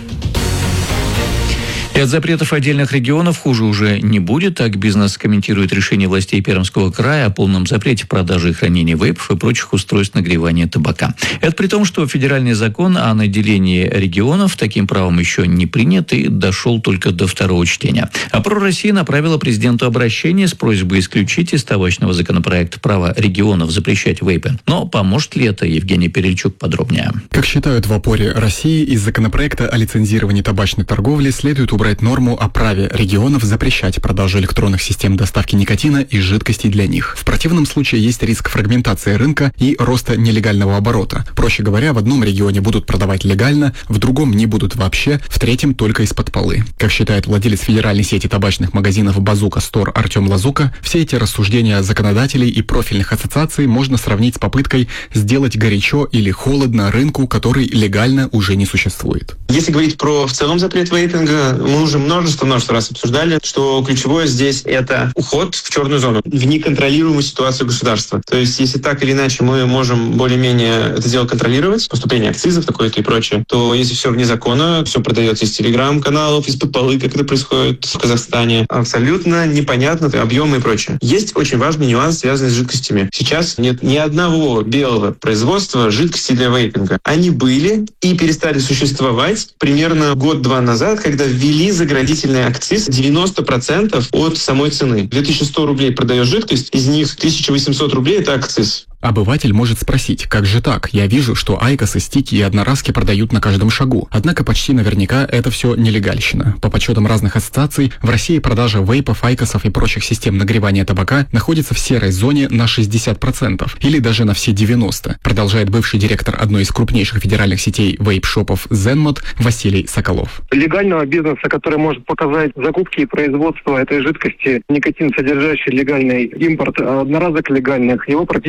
И от запретов отдельных регионов хуже уже не будет. Так бизнес комментирует решение властей Пермского края о полном запрете продажи и хранения вейпов и прочих устройств нагревания табака. Это при том, что федеральный закон о наделении регионов таким правом еще не принят и дошел только до второго чтения. А ПРО России направила президенту обращение с просьбой исключить из табачного законопроекта право регионов запрещать вейпы. Но поможет ли это? Евгений Перельчук подробнее. Как считают в опоре России, из законопроекта о лицензировании табачной торговли следует убрать норму о праве регионов запрещать продажу электронных систем доставки никотина и жидкостей для них. В противном случае есть риск фрагментации рынка и роста нелегального оборота. Проще говоря, в одном регионе будут продавать легально, в другом не будут вообще, в третьем только из-под полы. Как считает владелец федеральной сети табачных магазинов «Базука Стор» Артем Лазука, все эти рассуждения законодателей и профильных ассоциаций можно сравнить с попыткой сделать горячо или холодно рынку, который легально уже не существует. Если говорить про в целом запрет вейпинга, мы уже множество-множество раз обсуждали, что ключевое здесь это уход в черную зону, в неконтролируемую ситуацию государства. То есть, если так или иначе мы можем более-менее это дело контролировать, поступление акцизов такое-то и прочее, то если все вне закона, все продается из телеграм-каналов, из-под полы, как это происходит в Казахстане, абсолютно непонятно объемы и прочее. Есть очень важный нюанс, связанный с жидкостями. Сейчас нет ни одного белого производства жидкости для вейпинга. Они были и перестали существовать примерно год-два назад, когда ввели заградительный акциз девяносто процентов от самой цены. две тысячи сто рублей продаешь жидкость, из них тысяча восемьсот рублей – это акциз. Обыватель может спросить, как же так? Я вижу, что айкосы, стики и одноразки продают на каждом шагу. Однако почти наверняка это все нелегальщина. По подсчетам разных ассоциаций, в России продажа вейпов, айкосов и прочих систем нагревания табака находится в серой зоне на шестьдесят процентов или даже на все девяносто процентов, продолжает бывший директор одной из крупнейших федеральных сетей вейп-шопов Zenmod Василий Соколов. Легального бизнеса, который может показать закупки и производство этой жидкости, никотин содержащий легальный импорт одноразок легальных, его практически не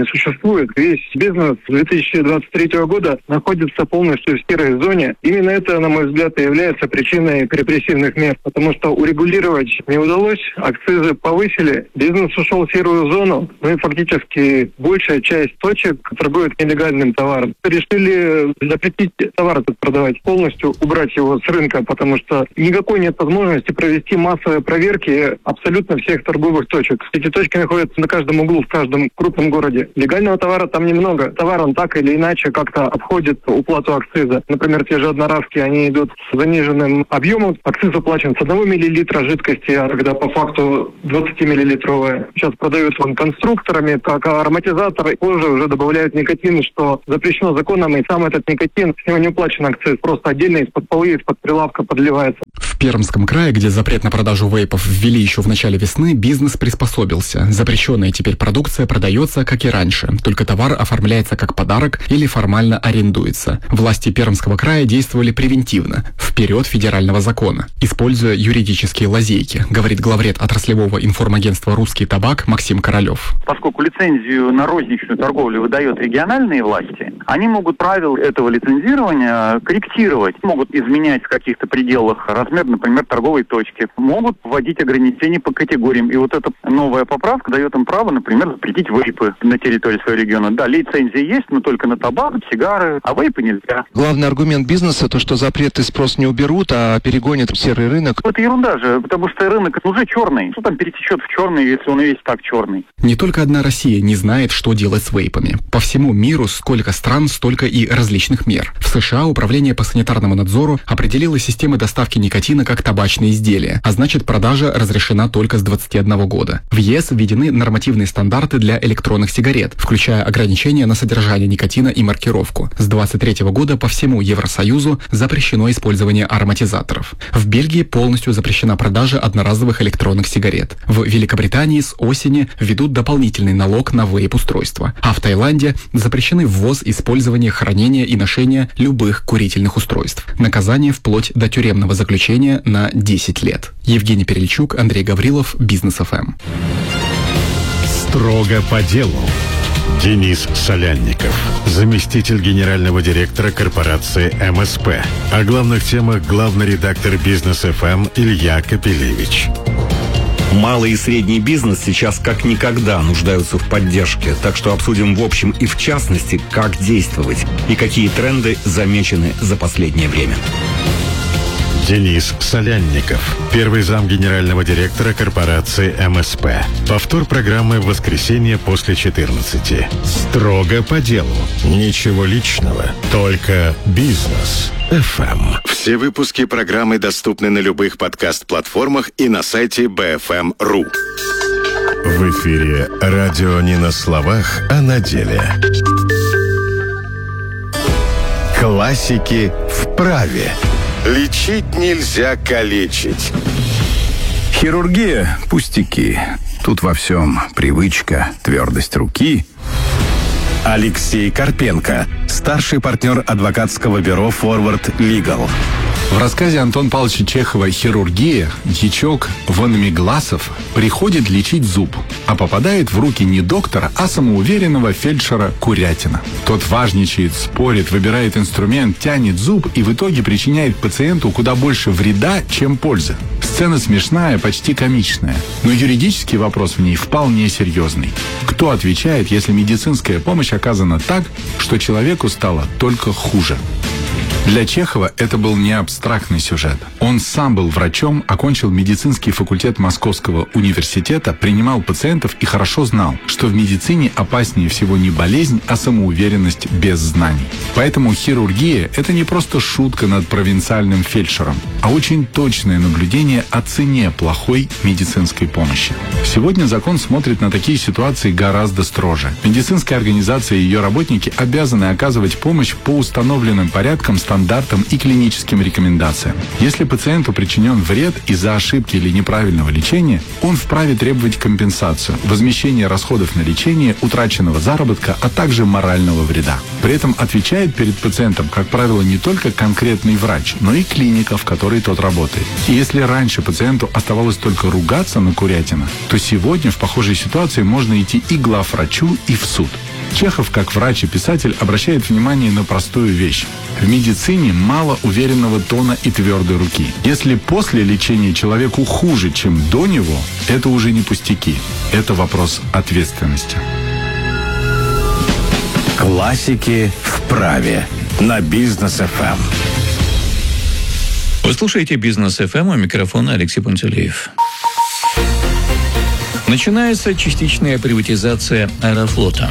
не существует. Весь бизнес с две тысячи двадцать третьего года находится полностью в серой зоне. Именно это, на мой взгляд, и является причиной репрессивных мер, потому что урегулировать не удалось, акцизы повысили, бизнес ушел в серую зону, ну и фактически большая часть точек торгует нелегальным товаром. Решили запретить товар этот продавать, полностью убрать его с рынка, потому что никакой нет возможности провести массовые проверки абсолютно всех торговых точек. Эти точки находятся на каждом углу, в каждом крупном городе. Легального товара там немного. Товар он так или иначе как-то обходит уплату акциза. Например, те же одноразки, они идут с заниженным объемом. Акциз уплачен с одного миллилитра жидкости, а когда по факту двадцатимиллилитровая. Сейчас продают он конструкторами, как ароматизатор. Позже уже добавляют никотин, что запрещено законом, и сам этот никотин, с него не уплачен акциз. Просто отдельно из-под полы, из-под прилавка подливается. В Пермском крае, где запрет на продажу вейпов ввели еще в начале весны, бизнес приспособился. Запрещенная теперь продукция продается, как и раньше, только товар оформляется как подарок или формально арендуется. Власти Пермского края действовали превентивно, вперед федерального закона, используя юридические лазейки, говорит главред отраслевого информагентства «Русский табак» Максим Королев. Поскольку лицензию на розничную торговлю выдают региональные власти, они могут правила этого лицензирования корректировать, могут изменять в каких-то пределах размер, например, торговой точки, могут вводить ограничения по категориям. И вот эта новая поправка дает им право, например, запретить вейпы на территории своего региона. Да, лицензия есть, но только на табак, сигары, а вейпы нельзя. Главный аргумент бизнеса то, что запреты спрос не уберут, а перегонят в серый рынок. Это ерунда же, потому что рынок уже черный. Что там перетечет в черный, если он и весь так черный? Не только одна Россия не знает, что делать с вейпами. По всему миру сколько стран, столько и различных мер. В США Управление по санитарному надзору определило системы доставки никотина как табачные изделия, а значит, продажа разрешена только с двадцати одного года. В ЕС введены нормативные стандарты для электронных сигарет, включая ограничения на содержание никотина и маркировку. С двадцать третьего года по всему Евросоюзу запрещено использование ароматизаторов. В Бельгии полностью запрещена продажа одноразовых электронных сигарет. В Великобритании с осени введут дополнительный налог на вейп-устройства, а в Таиланде запрещены ввоз, использование, хранение и ношение любых курительных устройств. Наказание вплоть до тюремного заключения на десять лет. Евгений Перельчук, Андрей Гаврилов, Бизнес эф эм. Строго по делу. Денис Солянников, заместитель генерального директора корпорации эм эс пэ. О главных темах главный редактор Бизнес эф эм Илья Капелевич. Малый и средний бизнес сейчас как никогда нуждаются в поддержке, так что обсудим в общем и в частности, как действовать и какие тренды замечены за последнее время. Денис Солянников, первый зам генерального директора корпорации эм эс пэ. Повтор программы в воскресенье после четырнадцати. Строго по делу. Ничего личного, только бизнес эф эм. Все выпуски программы доступны на любых подкаст-платформах и на сайте би эф эм точка ру. В эфире радио не на словах, а на деле. Классики в праве. Лечить нельзя калечить. Хирургия – пустяки. Тут во всем привычка, твердость руки. Алексей Карпенко, старший партнер адвокатского бюро «Форвард Лигал». В рассказе Антона Павловича Чехова «Хирургия» дьячок Ванамигласов приходит лечить зуб, а попадает в руки не доктора, а самоуверенного фельдшера Курятина. Тот важничает, спорит, выбирает инструмент, тянет зуб и в итоге причиняет пациенту куда больше вреда, чем пользы. Сцена смешная, почти комичная, но юридический вопрос в ней вполне серьезный. Кто отвечает, если медицинская помощь оказана так, что человеку стало только хуже? Для Чехова это был не абстрактный сюжет. Он сам был врачом, окончил медицинский факультет Московского университета, принимал пациентов и хорошо знал, что в медицине опаснее всего не болезнь, а самоуверенность без знаний. Поэтому хирургия – это не просто шутка над провинциальным фельдшером, а очень точное наблюдение о цене плохой медицинской помощи. Сегодня закон смотрит на такие ситуации гораздо строже. Медицинская организация и ее работники обязаны оказывать помощь по установленным порядкам, стандартам и клиническим рекомендациям. Если пациенту причинен вред из-за ошибки или неправильного лечения, он вправе требовать компенсацию, возмещение расходов на лечение, утраченного заработка, а также морального вреда. При этом отвечает перед пациентом, как правило, не только конкретный врач, но и клиника, в которой тот работает. И если раньше пациенту оставалось только ругаться на Курятина, то сегодня в похожей ситуации можно идти и к главврачу, и в суд. Чехов, как врач и писатель, обращает внимание на простую вещь. В медицине мало уверенного тона и твердой руки. Если после лечения человеку хуже, чем до него, это уже не пустяки. Это вопрос ответственности. Классики в праве на Бизнес эф эм. Вы слушаете Бизнес эф эм, у микрофона Алексей Пантелеев. Начинается частичная приватизация Аэрофлота.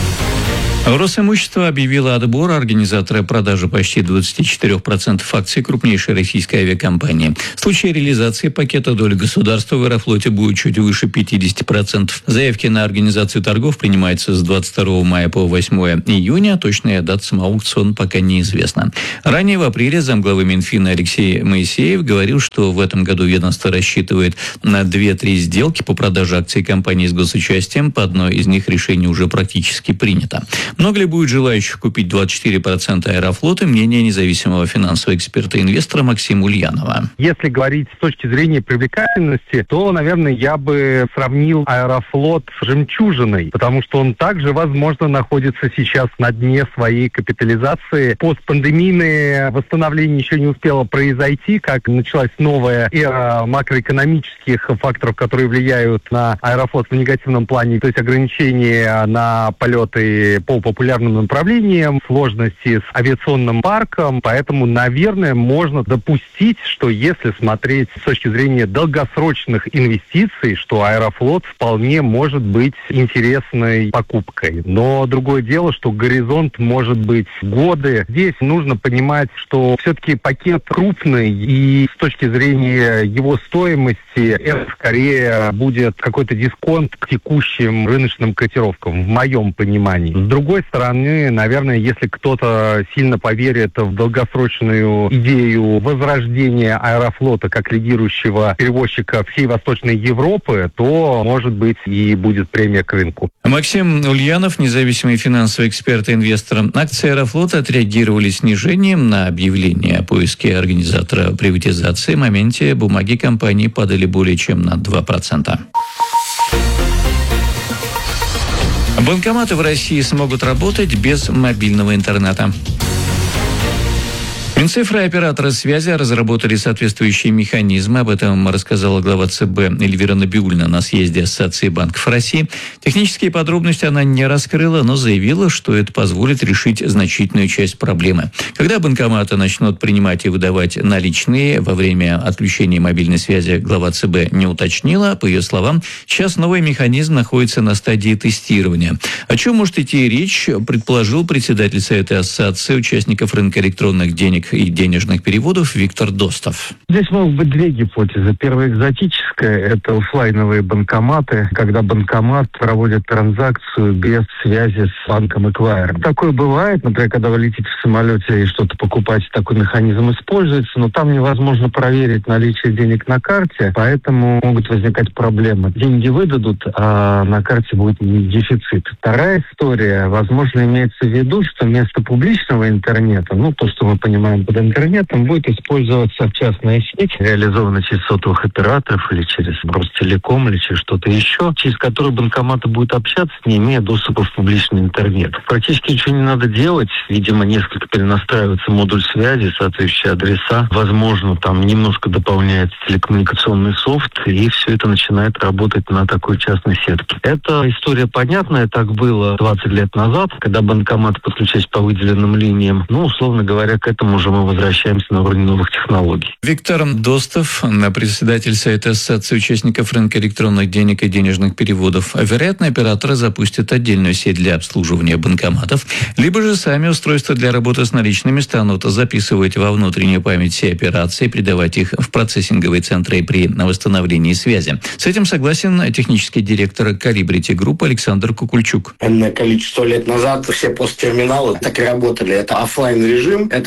Росимущество объявило отбор организатора продажи почти двадцать четыре процента акций крупнейшей российской авиакомпании. В случае реализации пакета доли государства в Аэрофлоте будет чуть выше пятьдесят процентов. Заявки на организацию торгов принимаются с двадцать второго мая по восьмое июня. Точная дата самого аукциона пока неизвестна. Ранее в апреле замглавы Минфина Алексей Моисеев говорил, что в этом году ведомство рассчитывает на две-три сделки по продаже акций компании с госучастием. По одной из них решение уже практически принято. Много ли будет желающих купить двадцать четыре процента Аэрофлота? Мнение независимого финансового эксперта-инвестора Максима Ульянова. Если говорить с точки зрения привлекательности, то, наверное, я бы сравнил Аэрофлот с жемчужиной, потому что он также, возможно, находится сейчас на дне своей капитализации. Постпандемийное восстановление еще не успело произойти, как началась новая эра макроэкономических факторов, которые влияют на Аэрофлот в негативном плане, то есть ограничения на полеты по популярным направлениям, сложности с авиационным парком, поэтому, наверное, можно допустить, что если смотреть с точки зрения долгосрочных инвестиций, что Аэрофлот вполне может быть интересной покупкой. Но другое дело, что горизонт может быть годы. Здесь нужно понимать, что все-таки пакет крупный, и с точки зрения его стоимости это скорее будет какой-то дисконт к текущим рыночным котировкам, в моем понимании. С другой стороны, наверное, если кто-то сильно поверит в долгосрочную идею возрождения Аэрофлота как лидирующего перевозчика всей Восточной Европы, то, может быть, и будет премия к рынку. Максим Ульянов, независимый финансовый эксперт и инвестор. Акции Аэрофлота отреагировали снижением на объявление о поиске организатора приватизации. В моменте бумаги компании падали более чем на два процента. Банкоматы в России смогут работать без мобильного интернета. Минцифра и операторы связи разработали соответствующие механизмы. Об этом рассказала глава ЦБ Эльвира Набиуллина на съезде Ассоциации банков России. Технические подробности она не раскрыла, но заявила, что это позволит решить значительную часть проблемы. Когда банкоматы начнут принимать и выдавать наличные во время отключения мобильной связи, глава ЦБ не уточнила. По ее словам, сейчас новый механизм находится на стадии тестирования. О чем может идти речь, предположил председатель Совета Ассоциации участников рынка электронных денег и денежных переводов Виктор Достов. Здесь могут быть две гипотезы. Первая экзотическая – это офлайновые банкоматы, когда банкомат проводит транзакцию без связи с банком-эквайром. Такое бывает, например, когда вы летите в самолете и что-то покупаете, такой механизм используется, но там невозможно проверить наличие денег на карте, поэтому могут возникать проблемы. Деньги выдадут, а на карте будет дефицит. Вторая история, возможно, имеется в виду, что вместо публичного интернета, ну, то, что мы понимаем под интернетом, будет использоваться частная сеть, реализованная через сотовых операторов или через Ростелеком или через что-то еще, через которую банкоматы будут общаться, не имея доступа в публичный интернет. Практически ничего не надо делать. Видимо, несколько перенастраивается модуль связи, соответствующие адреса. Возможно, там немножко дополняется телекоммуникационный софт, и все это начинает работать на такой частной сетке. Эта история понятная. Так было двадцать лет назад, когда банкоматы подключались по выделенным линиям. Ну, условно говоря, к этому уже мы возвращаемся на уровень новых технологий. Виктор Достов, председатель Совета Ассоциации участников рынка электронных денег и денежных переводов. Вероятно, операторы запустят отдельную сеть для обслуживания банкоматов, либо же сами устройства для работы с наличными станут записывать во внутреннюю память все операции, передавать их в процессинговые центры при восстановлении связи. С этим согласен технический директор Колибрити Групп Александр Кукульчук. Энное количество лет назад все посттерминалы так и работали. Это офлайн режим, это когда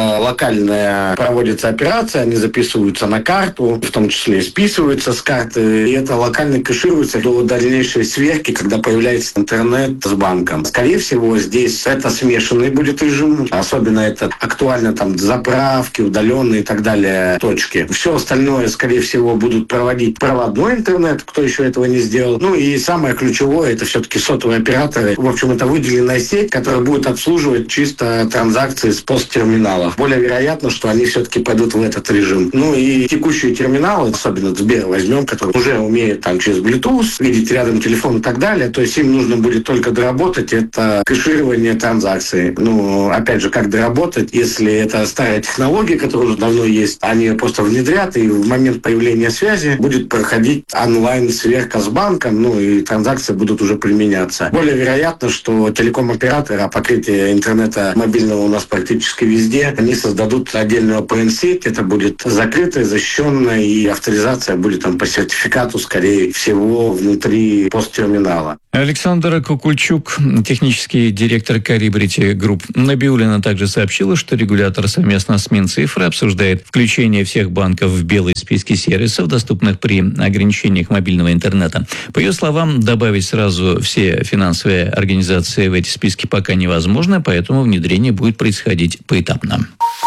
это локальная проводится операция, они записываются на карту, в том числе и списываются с карты, и это локально кэшируется до дальнейшей сверки, когда появляется интернет с банком. Скорее всего, здесь это смешанный будет режим, особенно это актуально там заправки, удаленные и так далее точки. Все остальное, скорее всего, будут проводить проводной интернет, кто еще этого не сделал. Ну и самое ключевое, это все-таки сотовые операторы. В общем, это выделенная сеть, которая будет обслуживать чисто транзакции с посттерминалов. Более вероятно, что они все-таки пойдут в этот режим. Ну и текущие терминалы, особенно Сбер возьмем, который уже умеет там через Bluetooth видеть рядом телефон и так далее, то есть им нужно будет только доработать это кэширование транзакций. Ну, опять же, как доработать, если это старая технология, которая уже давно есть, они ее просто внедрят, и в момент появления связи будет проходить онлайн-сверка с банком, ну и транзакции будут уже применяться. Более вероятно, что телеком-операторы, а покрытие интернета мобильного у нас практически везде, они создадут отдельную о пэ эн-сеть, это будет закрытая, защищенная, и авторизация будет там по сертификату, скорее всего, внутри посттерминала. Александр Кукульчук, технический директор Calibrity Group. Набиуллина также сообщила, что регулятор совместно с Минцифрой обсуждает включение всех банков в белые списки сервисов, доступных при ограничениях мобильного интернета. По ее словам, добавить сразу все финансовые организации в эти списки пока невозможно, поэтому внедрение будет происходить поэтапно.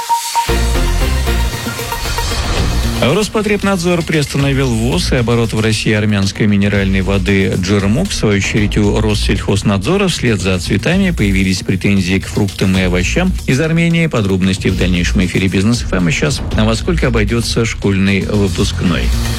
Роспотребнадзор приостановил ввоз и оборот в России армянской минеральной воды «Джермук». В свою очередь у Россельхознадзора вслед за цветами появились претензии к фруктам и овощам из Армении. Подробности в дальнейшем эфире «Бизнес эф эм». Сейчас во сколько обойдется школьный выпускной.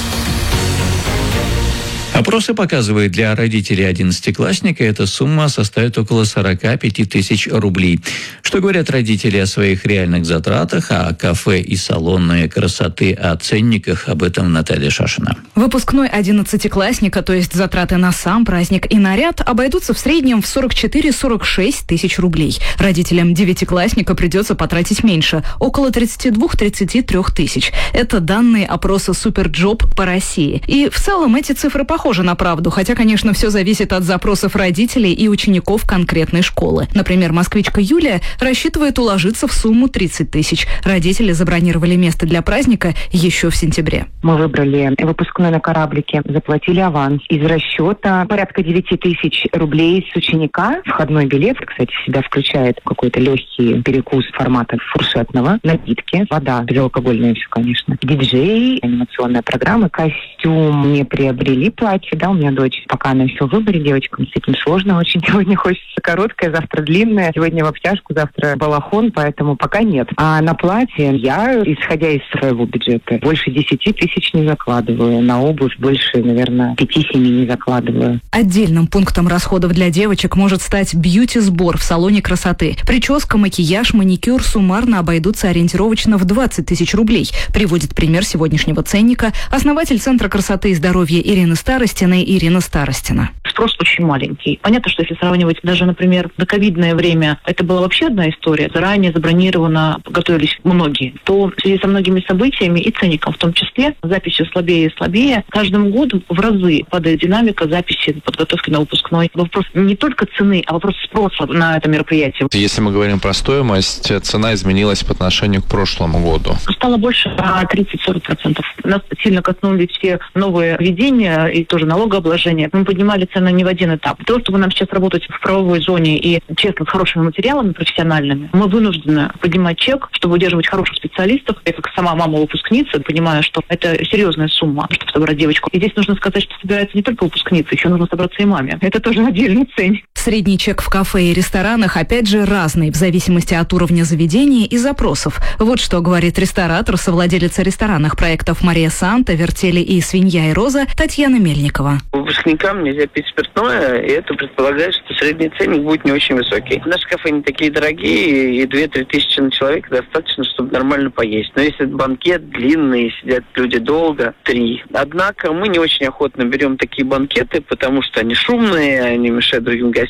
Опросы показывают, для родителей одиннадцатиклассника эта сумма составит около сорок пять тысяч рублей. Что говорят родители о своих реальных затратах, о кафе и салонной красоты, о ценниках? Об этом Наталья Шашина. Выпускной одиннадцатиклассника, то есть затраты на сам праздник и наряд, обойдутся в среднем в сорок четыре - сорок шесть тысяч рублей. Родителям девятиклассника придется потратить меньше, около тридцать два - тридцать три тысяч. Это данные опроса Суперджоп по России. И в целом эти цифры похожи на правду, хотя, конечно, все зависит от запросов родителей и учеников конкретной школы. Например, москвичка Юлия рассчитывает уложиться в сумму тридцать тысяч. Родители забронировали место для праздника еще в сентябре. Мы выбрали выпускной на кораблике, заплатили аванс. Из расчета порядка девять тысяч рублей с ученика. Входной билет, кстати, в себя включает какой-то легкий перекус формата фуршетного, напитки, вода, безалкогольная все, конечно, диджей, анимационная программа, костюм. Не приобрели платье, да, у меня дочь, пока она еще в выборе, девочкам с этим сложно очень. Сегодня хочется короткое, завтра длинное, сегодня в обтяжку, завтра балахон, поэтому пока нет. А на платье я, исходя из своего бюджета, больше десяти тысяч не закладываю. На обувь больше, наверное, пяти-семи не закладываю. Отдельным пунктом расходов для девочек может стать бьюти-сбор в салоне красоты. Прическа, макияж, маникюр суммарно обойдутся ориентировочно в двадцать тысяч рублей. Приводит пример сегодняшнего ценника основатель Центра красоты и здоровья Ирина Старостина Ирина Старостина. Спрос очень маленький. Понятно, что если сравнивать даже, например, до ковидное время, это была вообще одна история, заранее забронировано, готовились многие, то в связи со многими событиями и ценником в том числе, записью слабее и слабее, каждым годом в разы падает динамика записи подготовки на выпускной. Вопрос не только цены, а вопрос спроса на это мероприятие. Если мы говорим про стоимость, цена изменилась по отношению к прошлому году. Стало больше на тридцать-сорок процентов. Нас сильно коснулись все новые введения и тоже налогообложение. Мы поднимали цены не в один этап. Для того, чтобы нам сейчас работать в правовой зоне и честно с хорошими материалами профессиональными, мы вынуждены поднимать чек, чтобы удерживать хороших специалистов. Я как сама мама выпускница понимаю, что это серьезная сумма, чтобы собрать девочку. И здесь нужно сказать, что собирается не только выпускница, еще нужно собраться и маме. Это тоже отдельный ценник. Средний чек в кафе и ресторанах опять же разный, в зависимости от уровня заведения и запросов. Вот что говорит ресторатор, совладелица ресторанных проектов «Мария Санта», «Вертели» и «Свинья и роза» Татьяна Мельникова. Выпускникам нельзя пить спиртное, и это предполагает, что средний ценник будет не очень высокий. Наши кафе не такие дорогие, и две-три тысячи на человека достаточно, чтобы нормально поесть. Но если это банкет длинный, сидят люди долго, три. Однако мы не очень охотно берем такие банкеты, потому что они шумные, они мешают другим гостям.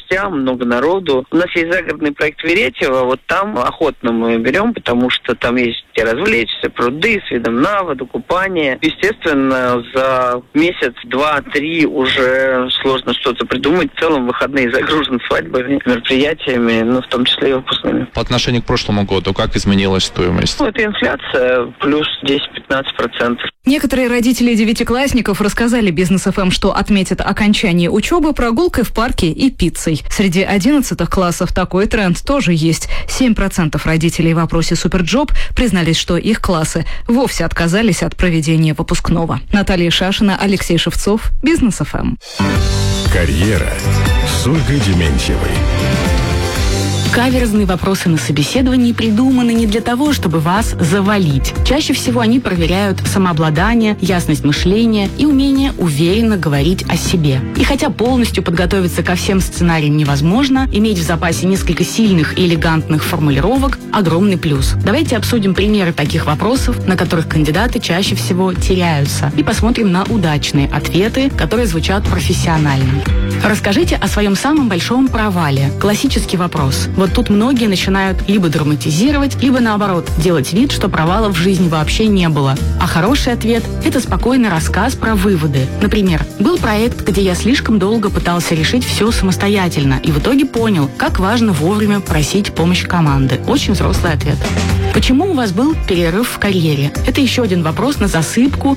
гостям, много народу. У нас есть загородный проект Веретьево, вот там охотно мы берем, потому что там есть где развлечься, пруды с видом на воду, купание. Естественно, за месяц, два, три уже сложно что-то придумать. В целом выходные загружены свадьбами, мероприятиями, ну, в том числе и выпускными. По отношению к прошлому году, как изменилась стоимость? Ну, это инфляция плюс десять-пятнадцать процентов. Некоторые родители девятиклассников рассказали Бизнес эф эм, что отметят окончание учебы прогулкой в парке и пиццей. Среди одиннадцатых классов такой тренд тоже есть. семь процентов родителей в опросе Суперджоп признались, что их классы вовсе отказались от проведения выпускного. Наталья Шашина, Алексей Шевцов, Бизнес эф эм. Карьера с Ольгой Дементьевой. Каверзные вопросы на собеседовании придуманы не для того, чтобы вас завалить. Чаще всего они проверяют самообладание, ясность мышления и умение уверенно говорить о себе. И хотя полностью подготовиться ко всем сценариям невозможно, иметь в запасе несколько сильных и элегантных формулировок – огромный плюс. Давайте обсудим примеры таких вопросов, на которых кандидаты чаще всего теряются, и посмотрим на удачные ответы, которые звучат профессионально. Расскажите о своем самом большом провале. Классический вопрос. Вот тут многие начинают либо драматизировать, либо наоборот, делать вид, что провалов в жизни вообще не было. А хороший ответ – это спокойный рассказ про выводы. Например, был проект, где я слишком долго пытался решить все самостоятельно и в итоге понял, как важно вовремя просить помощь команды. Очень взрослый ответ. Почему у вас был перерыв в карьере? Это еще один вопрос на засыпку